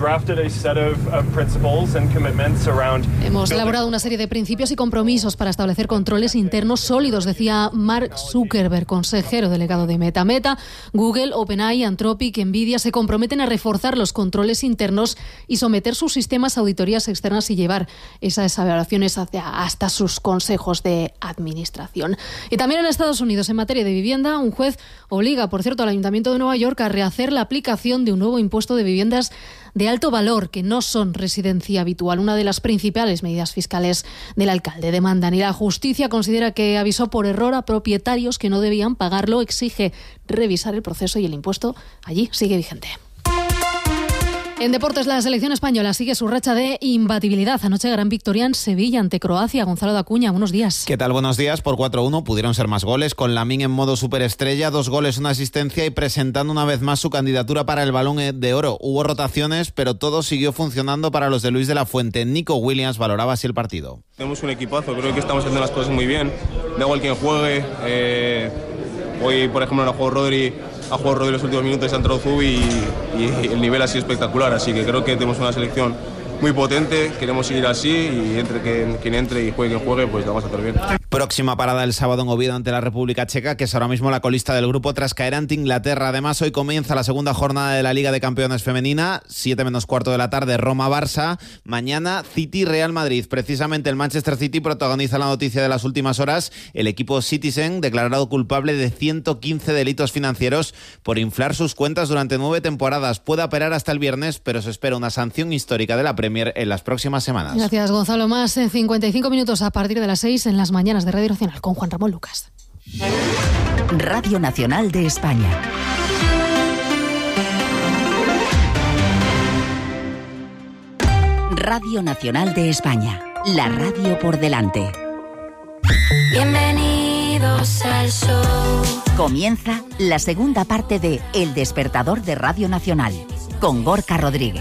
Hemos elaborado una serie de principios y compromisos para establecer controles internos sólidos, decía Mark Zuckerberg, consejero delegado de Meta. Meta, Google, OpenAI, Anthropic, Nvidia se comprometen a reforzar los controles internos y someter sus sistemas a auditorías externas y llevar esas evaluaciones hasta sus consejos de administración. Y también en Estados Unidos, en materia de vivienda, un juez obliga, por cierto, al Ayuntamiento de Nueva York a rehacer la aplicación de un nuevo impuesto de viviendas de alto valor que no son residencia habitual, una de las principales medidas fiscales del alcalde. Demandan y la justicia considera que avisó por error a propietarios que no debían pagarlo, exige revisar el proceso y el impuesto allí sigue vigente. En deportes, la selección española sigue su racha de imbatibilidad. Anoche gran victoria en Sevilla ante Croacia. Gonzalo Dacuña, buenos días. ¿Qué tal? Buenos días. Por 4-1 pudieron ser más goles, con Lamine en modo superestrella, 2 goles, 1 asistencia y presentando una vez más su candidatura para el Balón de Oro. Hubo rotaciones, pero todo siguió funcionando para los de Luis de la Fuente. Nico Williams valoraba así el partido. Tenemos un equipazo, creo que estamos haciendo las cosas muy bien. Da igual quien juegue. Hoy, por ejemplo, ha jugado Rodri los últimos minutos, ha entrado Zubi y el nivel ha sido espectacular. Así que creo que tenemos una selección muy potente, queremos seguir así y entre quien entre y juegue quien juegue, pues la vamos a hacer bien. Próxima parada el sábado en Oviedo ante la República Checa, que es ahora mismo la colista del grupo tras caer ante Inglaterra. Además, hoy comienza la segunda jornada de la Liga de Campeones Femenina, 7:15 de la tarde, Roma-Barça. Mañana, City-Real Madrid. Precisamente el Manchester City protagoniza la noticia de las últimas horas. El equipo Citizen, declarado culpable de 115 delitos financieros por inflar sus cuentas durante 9 temporadas. Puede apelar hasta el viernes, pero se espera una sanción histórica de la Premier en las próximas semanas. Gracias, Gonzalo. Más en 55 minutos a partir de las 6 en las mañanas de Radio Nacional con Juan Ramón Lucas. Radio Nacional de España. Radio Nacional de España. La radio por delante. Bienvenidos al show. Comienza la segunda parte de El Despertador de Radio Nacional con Gorka Rodríguez.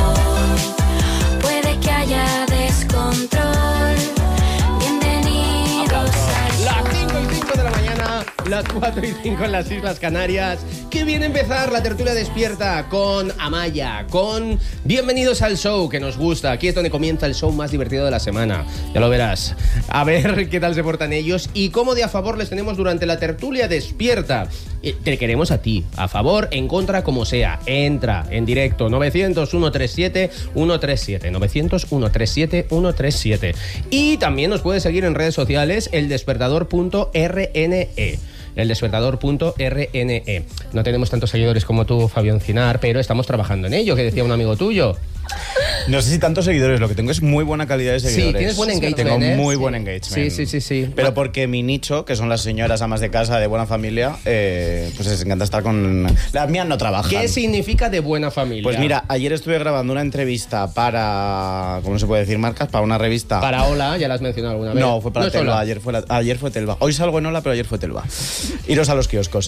Puede que haya descontrol. Bienvenidos al show. Las 5:05 de la mañana Las 4:05 en las Islas Canarias. Qué bien empezar la tertulia despierta con Amaya, con Bienvenidos al Show, que nos gusta. Aquí es donde comienza el show más divertido de la semana. Ya lo verás. A ver qué tal se portan ellos y cómo de a favor les tenemos durante la tertulia despierta. Te queremos a ti, a favor, en contra, como sea. Entra en directo, 900-137-137, 900-137-137. Y también nos puedes seguir en redes sociales, eldespertador.rne. eldespertador.rne. No tenemos tantos seguidores como tú, Fabio Encinar, pero estamos trabajando en ello, que decía un amigo tuyo. No sé si tantos seguidores, lo que tengo es muy buena calidad de seguidores. Sí, tienes buen engagement. Tengo muy buen engagement. Sí. Pero porque mi nicho, que son las señoras amas de casa de buena familia, pues les encanta estar con... Las mías no trabajan. ¿Qué significa de buena familia? Pues mira, ayer estuve grabando una entrevista para... ¿Cómo se puede decir marcas? Para una revista. Para Hola, ya la has mencionado alguna vez. No, fue para Telva, ayer fue Telva. Hoy salgo en Hola, pero ayer fue Telva. Iros a los kioscos.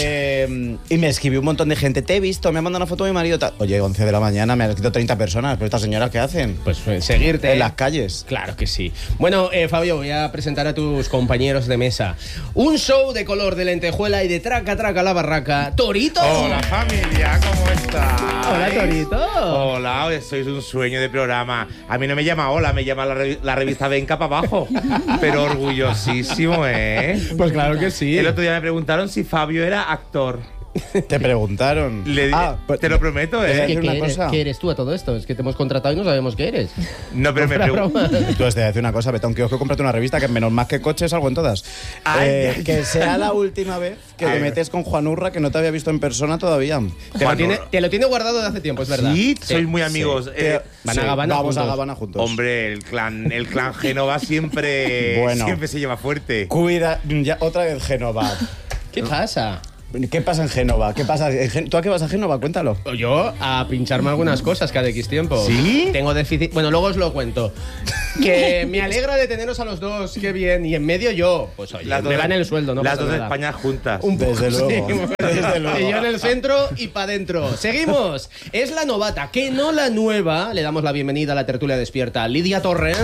Y me escribió un montón de gente. Te he visto, me ha mandado una foto de mi marido. Oye, 11 de la mañana, me han escrito 30 personas. Pero estas señoras, ¿qué hacen? Pues seguirte en las calles. Claro que sí. Bueno, Fabio, voy a presentar a tus compañeros de mesa. Un show de color de lentejuela y de traca la barraca. ¡Torito! Hola, familia, ¿cómo estás? Hola, Torito. Hola, sois un sueño de programa. A mí no me llama Hola, me llama la revista Venga para abajo. Pero orgullosísimo, ¿eh? Pues claro que sí. El otro día me preguntaron si Fabio era actor. Te preguntaron. Pues, te lo prometo, ¿eh? ¿Qué eres tú a todo esto? Es que te hemos contratado y no sabemos qué eres. No, pero me pregunto. Tú te voy a decir una cosa, vete a un kiosco, cómprate una revista que menos más que coches salgo en todas. Que sea la última vez que te metes con Juan Urra, que no te había visto en persona todavía. Te lo tiene guardado de hace tiempo, es verdad. Sí, sois muy amigos. Vamos a Gabana juntos. Hombre, el clan Génova siempre se lleva fuerte. Cuida, ya otra vez Génova. ¿Qué pasa? ¿Qué pasa en Génova? ¿Qué pasa? ¿Tú a qué vas a Génova? Cuéntalo. Yo a pincharme algunas cosas cada X tiempo. ¿Sí? Tengo déficit... Bueno, luego os lo cuento. Que me alegra de teneros a los dos, qué bien. Y en medio yo, pues oye, me van el sueldo, ¿no? Las dos de España juntas. Desde luego. Sí, desde luego. Y yo en el centro y para adentro. Seguimos. Es la novata, que no la nueva. Le damos la bienvenida a la tertulia despierta. Lidia Torrent.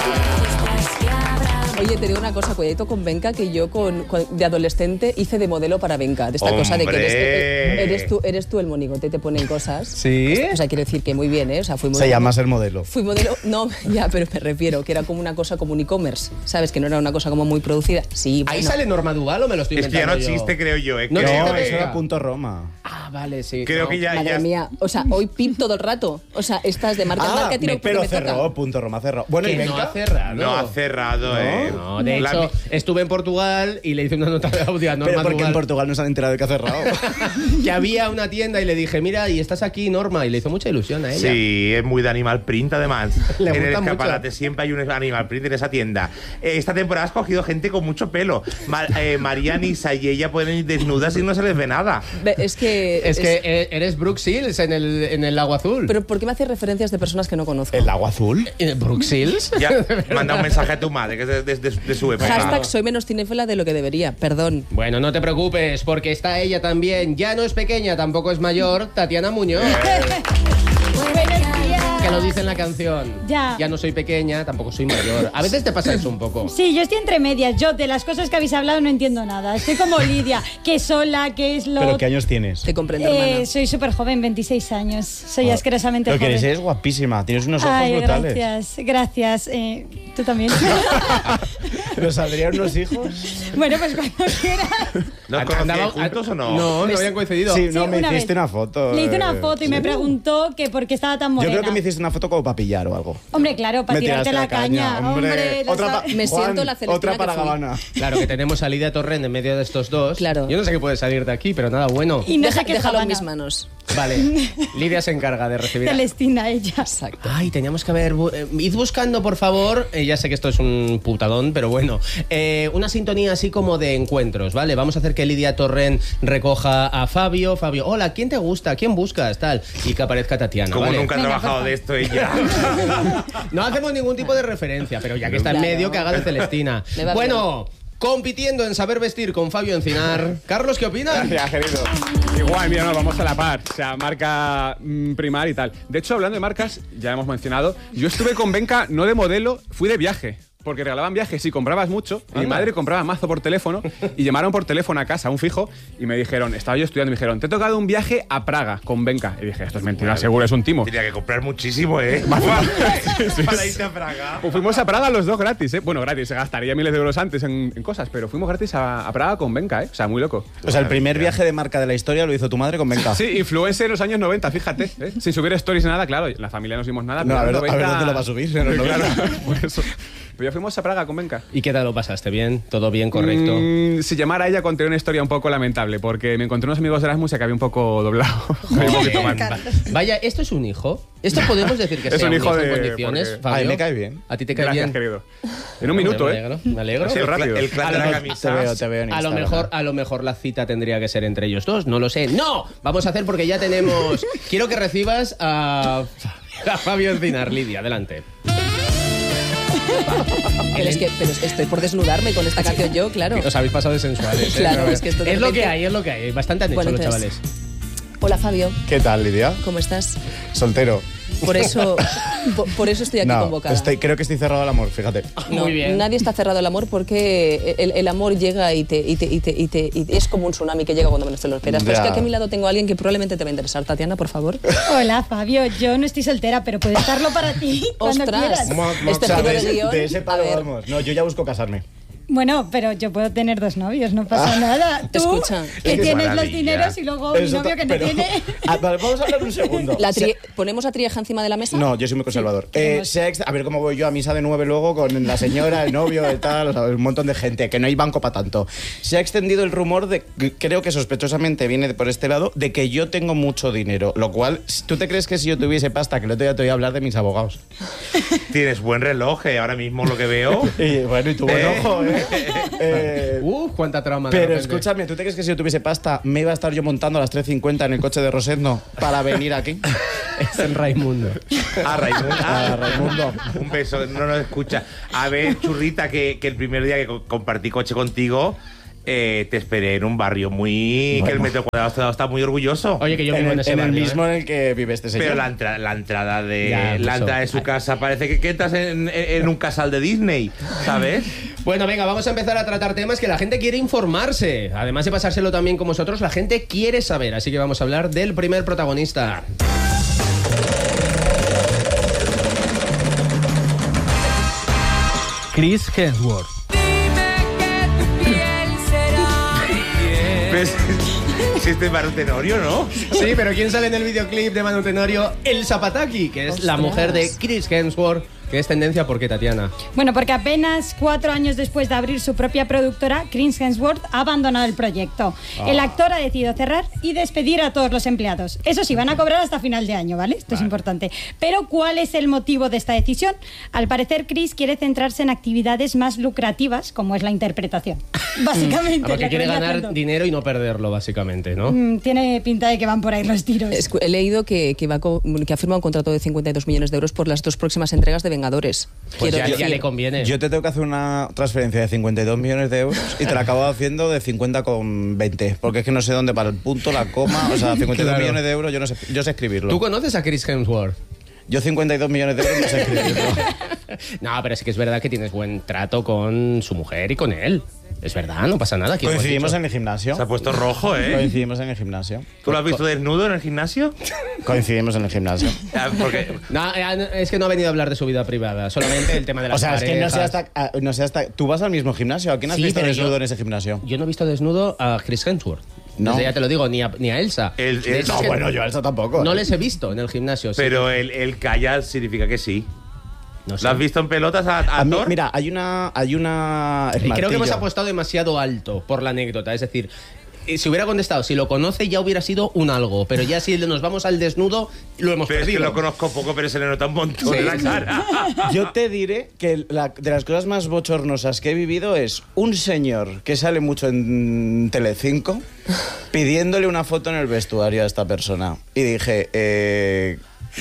Oye, te digo una cosa, cuidadito con Venga, que yo de adolescente hice de modelo para Venga. De esta cosa de que eres tú el monigote, te ponen cosas. ¿Sí? O sea, quiero decir que muy bien, ¿eh? O sea, fui modelo. Se llama ser modelo. Fui modelo, no, ya, pero me refiero que era como una cosa como un e-commerce, ¿sabes? Que no era una cosa como muy producida. Sí, ¿Ahí sale Norma Duval o me lo estoy inventando? Es que ya no existe, creo yo. No, eso era Punto Roma. Ah, vale, sí. Creo que ya... Madre mía, o sea, hoy pim todo el rato. O sea, estás de marca en marca, tiro pero me cerró, toca. Punto Roma cerró. Bueno, que y Venga. No ha cerrado. No ha cerrado, ¿eh? No, de hecho, estuve en Portugal y le hice una nota de audio a Norma Pero porque Duval. en Portugal no se han enterado de que ha cerrado. Que había una tienda y le dije, mira, y estás aquí, Norma, y le hizo mucha ilusión a ella. Sí, es muy de Animal Print, además. Le en el gusta escaparate mucho. siempre hay un Animal Print en esa tienda. Esta temporada has cogido gente con mucho pelo. Mariana, Isa y ella pueden ir desnudas y no se les ve nada. Es que eres Brooke Shields en el Lago Azul. Pero ¿por qué me haces referencias de personas que no conozco? ¿El Lago Azul? ¿Brooke Shields? Ya, manda un mensaje a tu madre, que es de su época. Hashtag soy menos cinéfila de lo que debería, perdón. Bueno, no te preocupes, porque está ella también. Ya no es pequeña, tampoco es mayor, Tatiana Muñoz. Que lo dice en la canción. Ya no soy pequeña, tampoco soy mayor. A veces te pasa eso un poco. Sí, yo estoy entre medias. Yo de las cosas que habéis hablado no entiendo nada. Estoy como Lidia, que es sola, que es lo... ¿Pero qué años tienes? Te comprendo, hermana. Soy súper joven, 26 años. Soy asquerosamente Lo que joven. eres guapísima, tienes unos ojos brutales. Gracias. ¿Tú también? ¿Nos saldrían unos hijos? Bueno, pues cuando quieras. ¿Nos conocíais juntos o no? No habían coincidido. Sí, no, Sí, me una hiciste vez. una foto. Le hice una foto y me ¿sí? preguntó que por qué estaba tan Yo morena. creo que me hiciste una foto como para pillar o algo. Hombre, claro, para Me tirarte tiraste la caña. hombre. lo Otra sabes. Me Juan, siento la Celestina otra para que fui. Gabana. Claro, que tenemos a Lidia Torrent en medio de estos dos. Claro. Yo no sé qué puede salir de aquí, pero nada, bueno. Y no sé qué Déjalo en Habana. mis manos. Vale, Lidia se encarga de recibir. Celestina, ella. Exacto. Ay, teníamos que haber... id buscando, por favor, ya sé que esto es un putadón, pero bueno, una sintonía así como de encuentros, ¿vale? Vamos a hacer que Lidia Torrent recoja a Fabio. Fabio, hola, ¿quién te gusta? ¿Quién buscas? Tal. Y que aparezca Tatiana, Como ¿vale? nunca ha trabajado de esto ella. No hacemos ningún tipo de referencia, pero ya que está en medio, que haga de Celestina. Me va Bueno... Compitiendo en saber vestir con Fabio Encinar. Carlos, ¿qué opinas? Gracias, querido. Igual, mira, no, vamos a la par. O sea, marca Primar y tal. De hecho, hablando de marcas, ya hemos mencionado, yo estuve con Venga no de modelo, fui de viaje. Porque regalaban viajes y comprabas mucho. Y mi madre compraba mazo por teléfono y llamaron por teléfono a casa, a un fijo, y me dijeron, estaba yo estudiando, y me dijeron, te he tocado un viaje a Praga con Benca. Y dije, esto es mentira, seguro, es un timo. Tenía que comprar muchísimo, ¿eh? Sí. Para irte a Praga. Pues fuimos a Praga los dos gratis, ¿eh? Bueno, gratis, se gastaría miles de euros antes en cosas, pero fuimos gratis a Praga con Benca, ¿eh? O sea, muy loco. O sea, el primer viaje de marca de la historia lo hizo tu madre con Benca. Sí, influencer en los años 90, fíjate, ¿eh? Sin subir stories nada, claro, la familia no subimos nada. No, pero a ver, en los a ver 90 dónde lo va a subir. En los 90. Claro, por eso. Pero ya fuimos a Praga con Benca. ¿Y qué tal lo pasaste? ¿Bien? ¿Todo bien? ¿Correcto? Si llamara a ella conté una historia un poco lamentable, porque me encontré unos amigos de Erasmus y acabé un poco doblado. Un poquito mal. Vaya, ¿esto es un hijo? ¿Esto podemos decir que Es sea un hijo en de- condiciones, porque- Fabio? A mí me cae bien. ¿A ti te cae Gracias, bien? querido. En un minuto, me ¿eh? alegro, me alegro. Ha sido rápido. El clan de la camisa. Te veo en A lo Instagram. mejor la cita tendría que ser entre ellos dos, no lo sé. ¡No! Vamos a hacer porque ya tenemos... Quiero que recibas a Fabio Encinar. Lidia, adelante. Pero estoy por desnudarme con esta canción yo, claro. Os habéis pasado de sensuales. ¿eh? Claro, es que esto de es lo repente- que hay, es lo que hay. Bastante han hecho Bueno, los entonces- chavales. Hola, Fabio. ¿Qué tal, Lidia? ¿Cómo estás? Soltero. Por eso estoy aquí No, convocada. creo que estoy cerrado al amor, fíjate. No, Muy bien. Nadie está cerrado al amor porque el amor llega y es como un tsunami que llega cuando menos te lo esperas. Pero es Ya. que aquí a mi lado tengo a alguien que probablemente te va a interesar. Tatiana, por favor. Hola, Fabio. Yo no estoy soltera, pero puedo estarlo para ti cuando Ostras. quieras. Este giro de guión. De ese palo A ver. vamos. No, yo ya busco casarme. Bueno, pero yo puedo tener 2 novios, no pasa nada. Tú, Escucha. que Es que tienes los maravilla. dineros y luego mi Eso novio que no pero- tiene... Vale, vamos a hablar un segundo. ¿Ponemos a Trieja encima de la mesa? No, yo soy muy conservador. queremos- A ver cómo voy yo a misa de 9 luego con la señora, el novio, el tal, o sea, un montón de gente, que no hay banco para tanto. Se ha extendido el rumor de, creo que sospechosamente viene por este lado, de que yo tengo mucho dinero. Lo cual, ¿tú te crees que si yo tuviese pasta, que el otro día te voy a hablar de mis abogados? Tienes buen reloj, ahora mismo lo que veo. Y bueno, y tu buen ojo, Cuánta trama. de Pero repente. escúchame, ¿tú te crees que si yo tuviese pasta me iba a estar yo montando a las 3:50 en el coche de Rosendo para venir aquí? Es en Raimundo. A Raimundo. A Raimundo. Un beso, no nos escucha. A ver, churrita, que el primer día que compartí coche contigo, te esperé en un barrio muy... Que el metro cuadrado está muy orgulloso. Oye, que yo vivo en ese En el barrio, mismo ¿eh? en el que vive este señor. Pero la entrada de Ya, pues la entrada de su casa parece que entras en un casal de Disney, ¿sabes? Bueno, venga, vamos a empezar a tratar temas que la gente quiere informarse. Además de pasárselo también con vosotros, la gente quiere saber. Así que vamos a hablar del primer protagonista. Chris Hemsworth. ¿Ves? Si este es Manu Tenorio, ¿no? Sí, pero ¿quién sale en el videoclip de Manu Tenorio? El Zapataki, que es la mujer de Chris Hemsworth, que es tendencia. ¿Por qué, Tatiana? Bueno, porque apenas 4 años después de abrir su propia productora, Chris Hemsworth ha abandonado el proyecto. El actor ha decidido cerrar y despedir a todos los empleados. Eso sí, van a cobrar hasta final de año, ¿vale? Esto es importante. Pero ¿cuál es el motivo de esta decisión? Al parecer, Chris quiere centrarse en actividades más lucrativas, como es la interpretación. Básicamente. Porque la que quiere venía ganar haciendo. dinero y no perderlo, básicamente, ¿no? Tiene pinta de que van por ahí los tiros. He leído que ha firmado un contrato de 52 millones de euros por las 2 próximas entregas de Vengadores. Pues Quiero ya decir, le conviene. Yo te tengo que hacer una transferencia de 52 millones de euros y te la acabo haciendo de 50,20. Porque es que no sé dónde para el punto, la coma. O sea, 52 Claro. millones de euros, yo sé escribirlo. ¿Tú conoces a Chris Hemsworth? Yo 52 millones de euros no sé escribirlo. No, pero sí que es verdad que tienes buen trato con su mujer y con él. Es verdad, no pasa nada. ¿Quién lo ha Coincidimos dicho? en el gimnasio. Se ha puesto rojo, ¿eh? Coincidimos en el gimnasio. ¿Tú lo has visto desnudo en el gimnasio? Coincidimos en el gimnasio. Porque No, es que no ha venido a hablar de su vida privada, solamente el tema de las O sea, es que no sé parejas. hasta... ¿Tú vas al mismo gimnasio? ¿A quién has Sí, visto pero desnudo yo- en ese gimnasio? Yo no he visto desnudo a Chris Hemsworth. No. Desde ya te lo digo, ni a Elsa. De hecho, es que bueno, yo a Elsa tampoco. no les he visto en el gimnasio. sí. Pero el callar significa que sí. No sé. ¿Lo has visto en pelotas a A mí, Thor? mira, hay una Creo que hemos martillo. apostado demasiado alto por la anécdota. Es decir, si hubiera contestado, si lo conoce, ya hubiera sido un algo. Pero ya si nos vamos al desnudo, lo hemos Pero es que perdido. lo conozco poco, pero se le nota un montón Sí. en la cara. Yo te diré que de las cosas más bochornosas que he vivido es un señor que sale mucho en Telecinco pidiéndole una foto en el vestuario a esta persona. Y dije,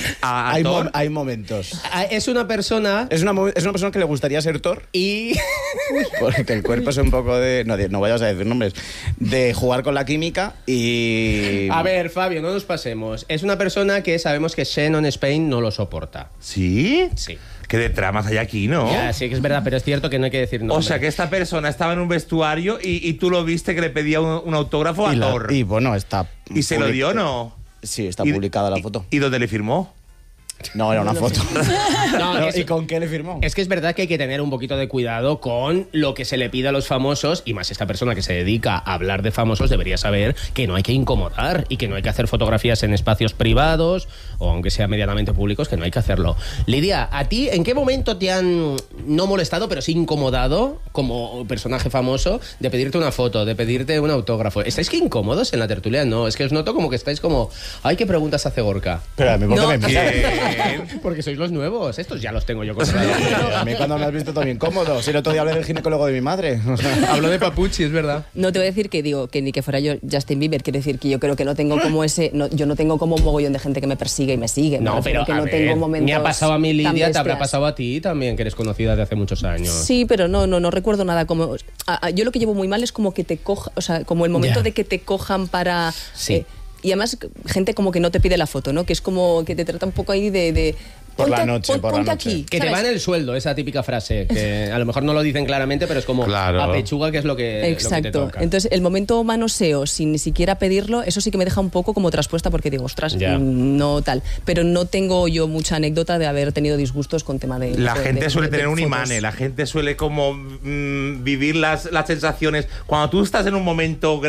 hay momentos. Es una persona... Es una persona que le gustaría ser Thor. Y... Porque el cuerpo es un poco de... No vayas a decir nombres. De jugar con la química y... A ver, Fabio, no nos pasemos. Es una persona que sabemos que Shannon Spain no lo soporta. ¿Sí? Sí. ¿Qué de tramas hay aquí, no? Ya, sí que es verdad, pero es cierto que no hay que decir nombre. O sea, que esta persona estaba en un vestuario y tú lo viste que le pedía un autógrafo a Thor. Y bueno, está... ¿Y se lo dio o no? Sí, está publicada la foto. ¿Y dónde le firmó? No, era una foto. No, ¿Y con qué le firmó? Es que es verdad que hay que tener un poquito de cuidado con lo que se le pide a los famosos, y más esta persona que se dedica a hablar de famosos debería saber que no hay que incomodar y que no hay que hacer fotografías en espacios privados o aunque sea medianamente públicos, que no hay que hacerlo. Lidia, ¿a ti en qué momento te han no molestado, pero sí incomodado como personaje famoso de pedirte una foto, de pedirte un autógrafo? ¿Estáis que incómodos en la tertulia? No, es que os noto como que estáis como, ay, ¿qué preguntas hace Gorka? Pero a mí, ¿por qué me miras? Porque sois los nuevos, estos ya los tengo yo A mí cuando me has visto todo bien cómodo. Si el otro día hablé del ginecólogo de mi madre. Hablo de Papuchi, es verdad. No te voy a decir que digo que ni que fuera yo Justin Bieber, quiero decir que yo creo que no tengo como ese, yo no tengo como un mogollón de gente que me persigue y me sigue. No, pero que a no ver, tengo momentos me ha pasado a mí, Lidia, tan te habrá bestias. pasado a ti también, que eres conocida de hace muchos años. Sí, pero no recuerdo nada como yo lo que llevo muy mal es como que te coja, o sea, como el momento Ya. de que te cojan para Sí. y además gente como que no te pide la foto, ¿no? Que es como que te trata un poco ahí de Por la ponte- noche, por la ponte noche. aquí, Que te ¿sabes? van el sueldo, esa típica frase, que a lo mejor no lo dicen claramente, pero es como Claro. a pechuga, que es lo que, lo que te Exacto. toca. Entonces, el momento manoseo, sin ni siquiera pedirlo, eso sí que me deja un poco como traspuesta porque digo, ostras, Ya. no tal. Pero no tengo yo mucha anécdota de haber tenido disgustos con tema de... La de- gente de- suele de tener un fotos. imán, la gente suele como vivir las sensaciones. Cuando tú estás en un momento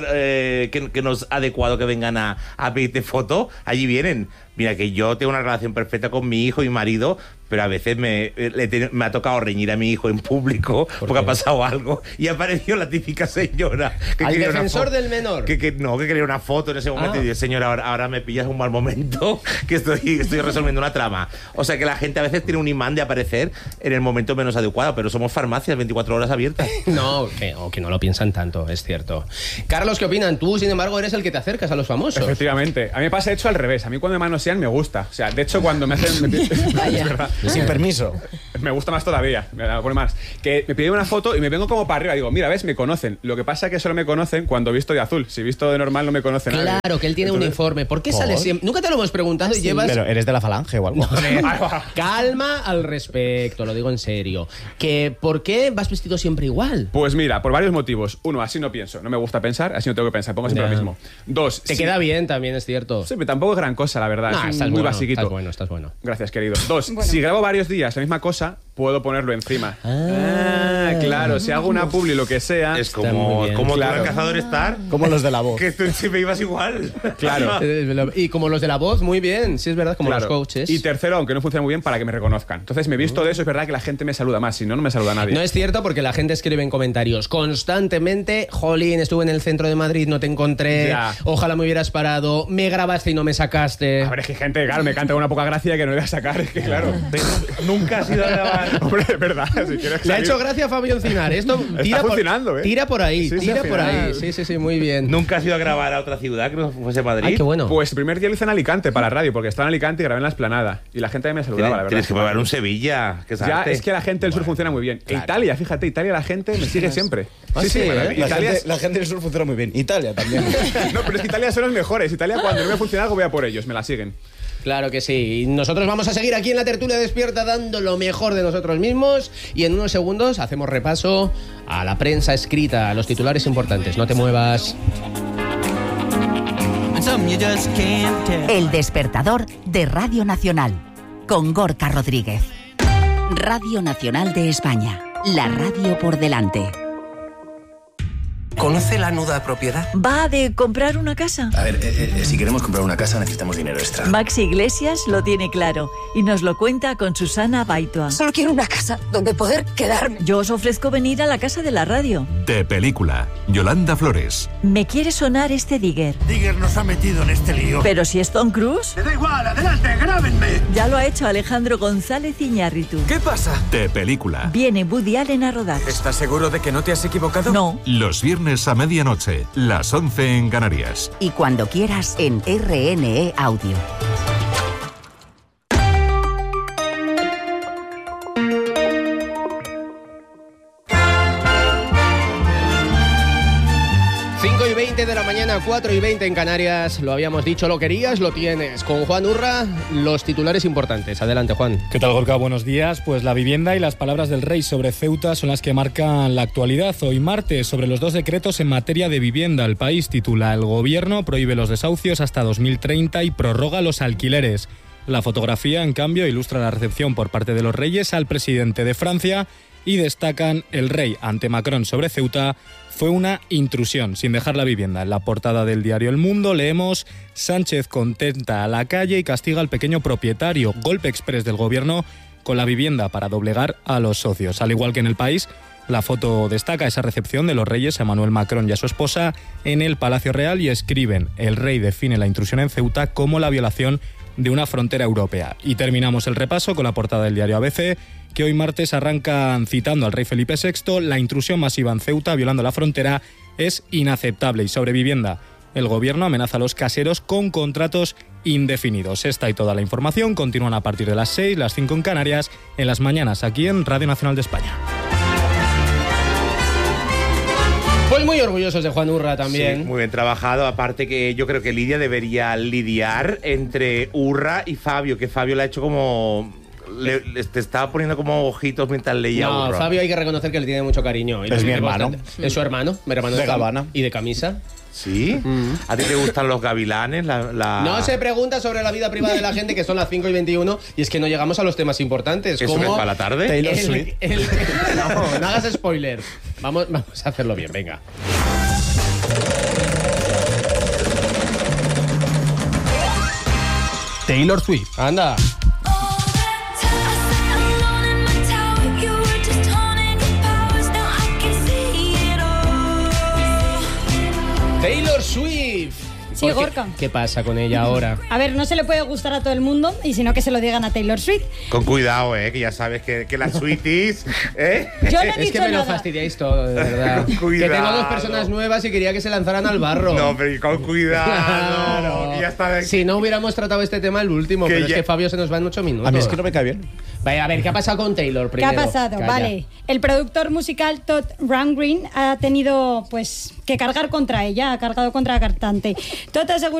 que no es adecuado que vengan a pedirte foto, allí vienen. Mira, que yo tengo una relación perfecta con mi hijo y marido, pero a veces me ha tocado reñir a mi hijo en público porque ha pasado algo y apareció la típica señora que Al quería una defensor foto. del menor. Que quería una foto en ese momento y dice, señora, ahora me pillas un mal momento que estoy resolviendo una trama. O sea que la gente a veces tiene un imán de aparecer en el momento menos adecuado, pero somos farmacias 24 horas abiertas. No, que no lo piensan tanto, es cierto. Carlos, ¿qué opinan? Tú, sin embargo, eres el que te acercas a los famosos. Efectivamente. A mí me pasa hecho al revés. A mí cuando me manosean me gusta. O sea, de hecho, cuando me hacen... es verdad. Sin permiso. Me gusta más todavía. Me la pone más. Que me piden una foto y me vengo como para arriba. Digo, mira, ves, me conocen. Lo que pasa es que solo me conocen cuando visto de azul. Si visto de normal no me conocen nadie. Claro, que él tiene un Entonces- uniforme. ¿Por qué sale siempre? Nunca te lo hemos preguntado y llevas... Pero eres de la falange o algo. Calma al respecto, lo digo en serio. ¿Por qué vas vestido siempre igual? Pues mira, por varios motivos. Uno, así no pienso. No me gusta pensar, así no tengo que pensar. Pongo siempre Ya. lo mismo. Dos, Te si- queda bien también, es cierto. Sí, pero tampoco es gran cosa, la verdad. Nah, es estás muy bueno, basiquito. Estás bueno. Gracias, querido. Dos, si grabo varios días la misma cosa, puedo ponerlo encima. Claro, si hago una publi lo que sea. Es muy como bien. tú en Claro. el Cazador Star, Como los de la voz. que tú siempre ibas igual. Claro. Y como los de la voz, muy bien, sí es verdad, como Claro. los coaches. Y tercero, aunque no funciona muy bien, para que me reconozcan. Entonces me he visto de eso, es verdad que la gente me saluda más, si no, no me saluda nadie. No es cierto porque la gente escribe en comentarios constantemente, jolín, estuve en el centro de Madrid, no te encontré, Ya. ojalá me hubieras parado, me grabaste y no me sacaste. A ver, es que gente, claro, me canta con una poca gracia que no le voy a sacar, es que claro. Nunca has ido a grabar. Hombre, es verdad, si quieres Le ha salir- hecho gracia a Fabio Encinar. Esto tira funcionando, ¿eh? Tira por ahí, Sí, sí, tira al por final. ahí. Sí, muy bien. Nunca has ido a grabar a otra ciudad que no fuese Madrid. Ay, qué bueno. Pues el primer día lo hice en Alicante para la radio, porque estaba en Alicante y grabé en la Esplanada. Y la gente ahí me saludaba, la verdad. Tienes que probar un Sevilla. Que es Ya, arte. es que la gente del sur funciona muy bien. Italia, fíjate, Italia la gente me sigue siempre. Ah, sí, ¿eh? Italia La gente del sur funciona muy bien. Italia también. No, pero es que Italia son los mejores. Italia cuando no me funciona algo voy a por ellos, me la siguen. Claro que sí. Y nosotros vamos a seguir aquí en la tertulia despierta dando lo mejor de nosotros mismos. Y en unos segundos hacemos repaso a la prensa escrita, a los titulares importantes. No te muevas. El despertador de Radio Nacional, con Gorka Rodríguez. Radio Nacional de España, la radio por delante. ¿Conoce la nuda propiedad? ¿Va de comprar una casa? A ver, si queremos comprar una casa necesitamos dinero extra. Maxi Iglesias lo tiene claro y nos lo cuenta con Susana Baitua. Solo quiero una casa donde poder quedarme. Yo os ofrezco venir a la casa de la radio. De película, Yolanda Flores. Me quiere sonar este Digger. Digger nos ha metido en este lío. Pero si es Tom Cruise. Me da igual, adelante, grábenme. Ya lo ha hecho Alejandro González Iñárritu. ¿Qué pasa? De película. Viene Woody Allen a rodar. ¿Estás seguro de que no te has equivocado? No. Los viernes a medianoche, las 11 en Canarias. Y cuando quieras en RNE Audio. y 20 de la mañana mañana, 4:20 en Canarias. Lo habíamos dicho, lo querías, lo tienes. Con Juan Urra, los titulares importantes. Adelante, Juan. ¿Qué tal, Gorka? Buenos días. Pues la vivienda y las palabras del rey sobre Ceuta son las que marcan la actualidad. Hoy martes, sobre los 2 decretos en materia de vivienda. El País titula: el gobierno prohíbe los desahucios hasta 2030 y prorroga los alquileres. La fotografía, en cambio, ilustra la recepción por parte de los reyes al presidente de Francia y destacan: el rey ante Macron sobre Ceuta fue una intrusión, sin dejar la vivienda. En la portada del diario El Mundo leemos: Sánchez contenta a la calle y castiga al pequeño propietario. Golpe exprés del gobierno con la vivienda para doblegar a los socios. Al igual que en El País, la foto destaca esa recepción de los reyes a Emmanuel Macron y a su esposa en el Palacio Real y escriben: el rey define la intrusión en Ceuta como la violación de una frontera europea. Y terminamos el repaso con la portada del diario ABC, que hoy martes arrancan citando al rey Felipe VI: la intrusión masiva en Ceuta violando la frontera es inaceptable. Y sobre vivienda, el gobierno amenaza a los caseros con contratos indefinidos. Esta y toda la información continúan a partir de las 6, las 5 en Canarias, en las mañanas aquí en Radio Nacional de España. Pues muy orgullosos de Juan Urra también. Sí, muy bien trabajado. Aparte que yo creo que Lidia debería lidiar entre Urra y Fabio, que Fabio le ha hecho como... te estaba poniendo como ojitos mientras leía No, Urra. Fabio hay que reconocer que le tiene mucho cariño. Es mi hermano. Es su hermano. Mi hermano de Gabana. Y de camisa. ¿Sí? ¿A ti te gustan los gavilanes? No se pregunta sobre la vida privada de la gente, que son las 5:21, y es que no llegamos a los temas importantes. ¿Eso como que es para la tarde? Taylor Swift. No hagas spoiler. Vamos a hacerlo bien, venga. Taylor Swift. Anda. Taylor Swift. Sí, Gorka. ¿Qué pasa con ella ahora? A ver, no se le puede gustar a todo el mundo, y si no, que se lo digan a Taylor Swift. Con cuidado, que ya sabes que las Swifties... Yo no he Es dicho que me lo nada. fastidiáis todo, de verdad. Cuidado. Que tengo 2 personas nuevas y quería que se lanzaran al barro. No, pero con cuidado. Claro. Que ya está Si no hubiéramos tratado este tema el último, Que pero ya- es que Fabio se nos va en 8 minutos. A mí es que no me cae bien. Vaya, a ver, ¿qué ha pasado con Taylor ¿Qué primero? ha pasado? Calla. Vale. El productor musical Todd Rundgren ha tenido pues que cargar contra ella, ha cargado contra la cantante. Todd asegura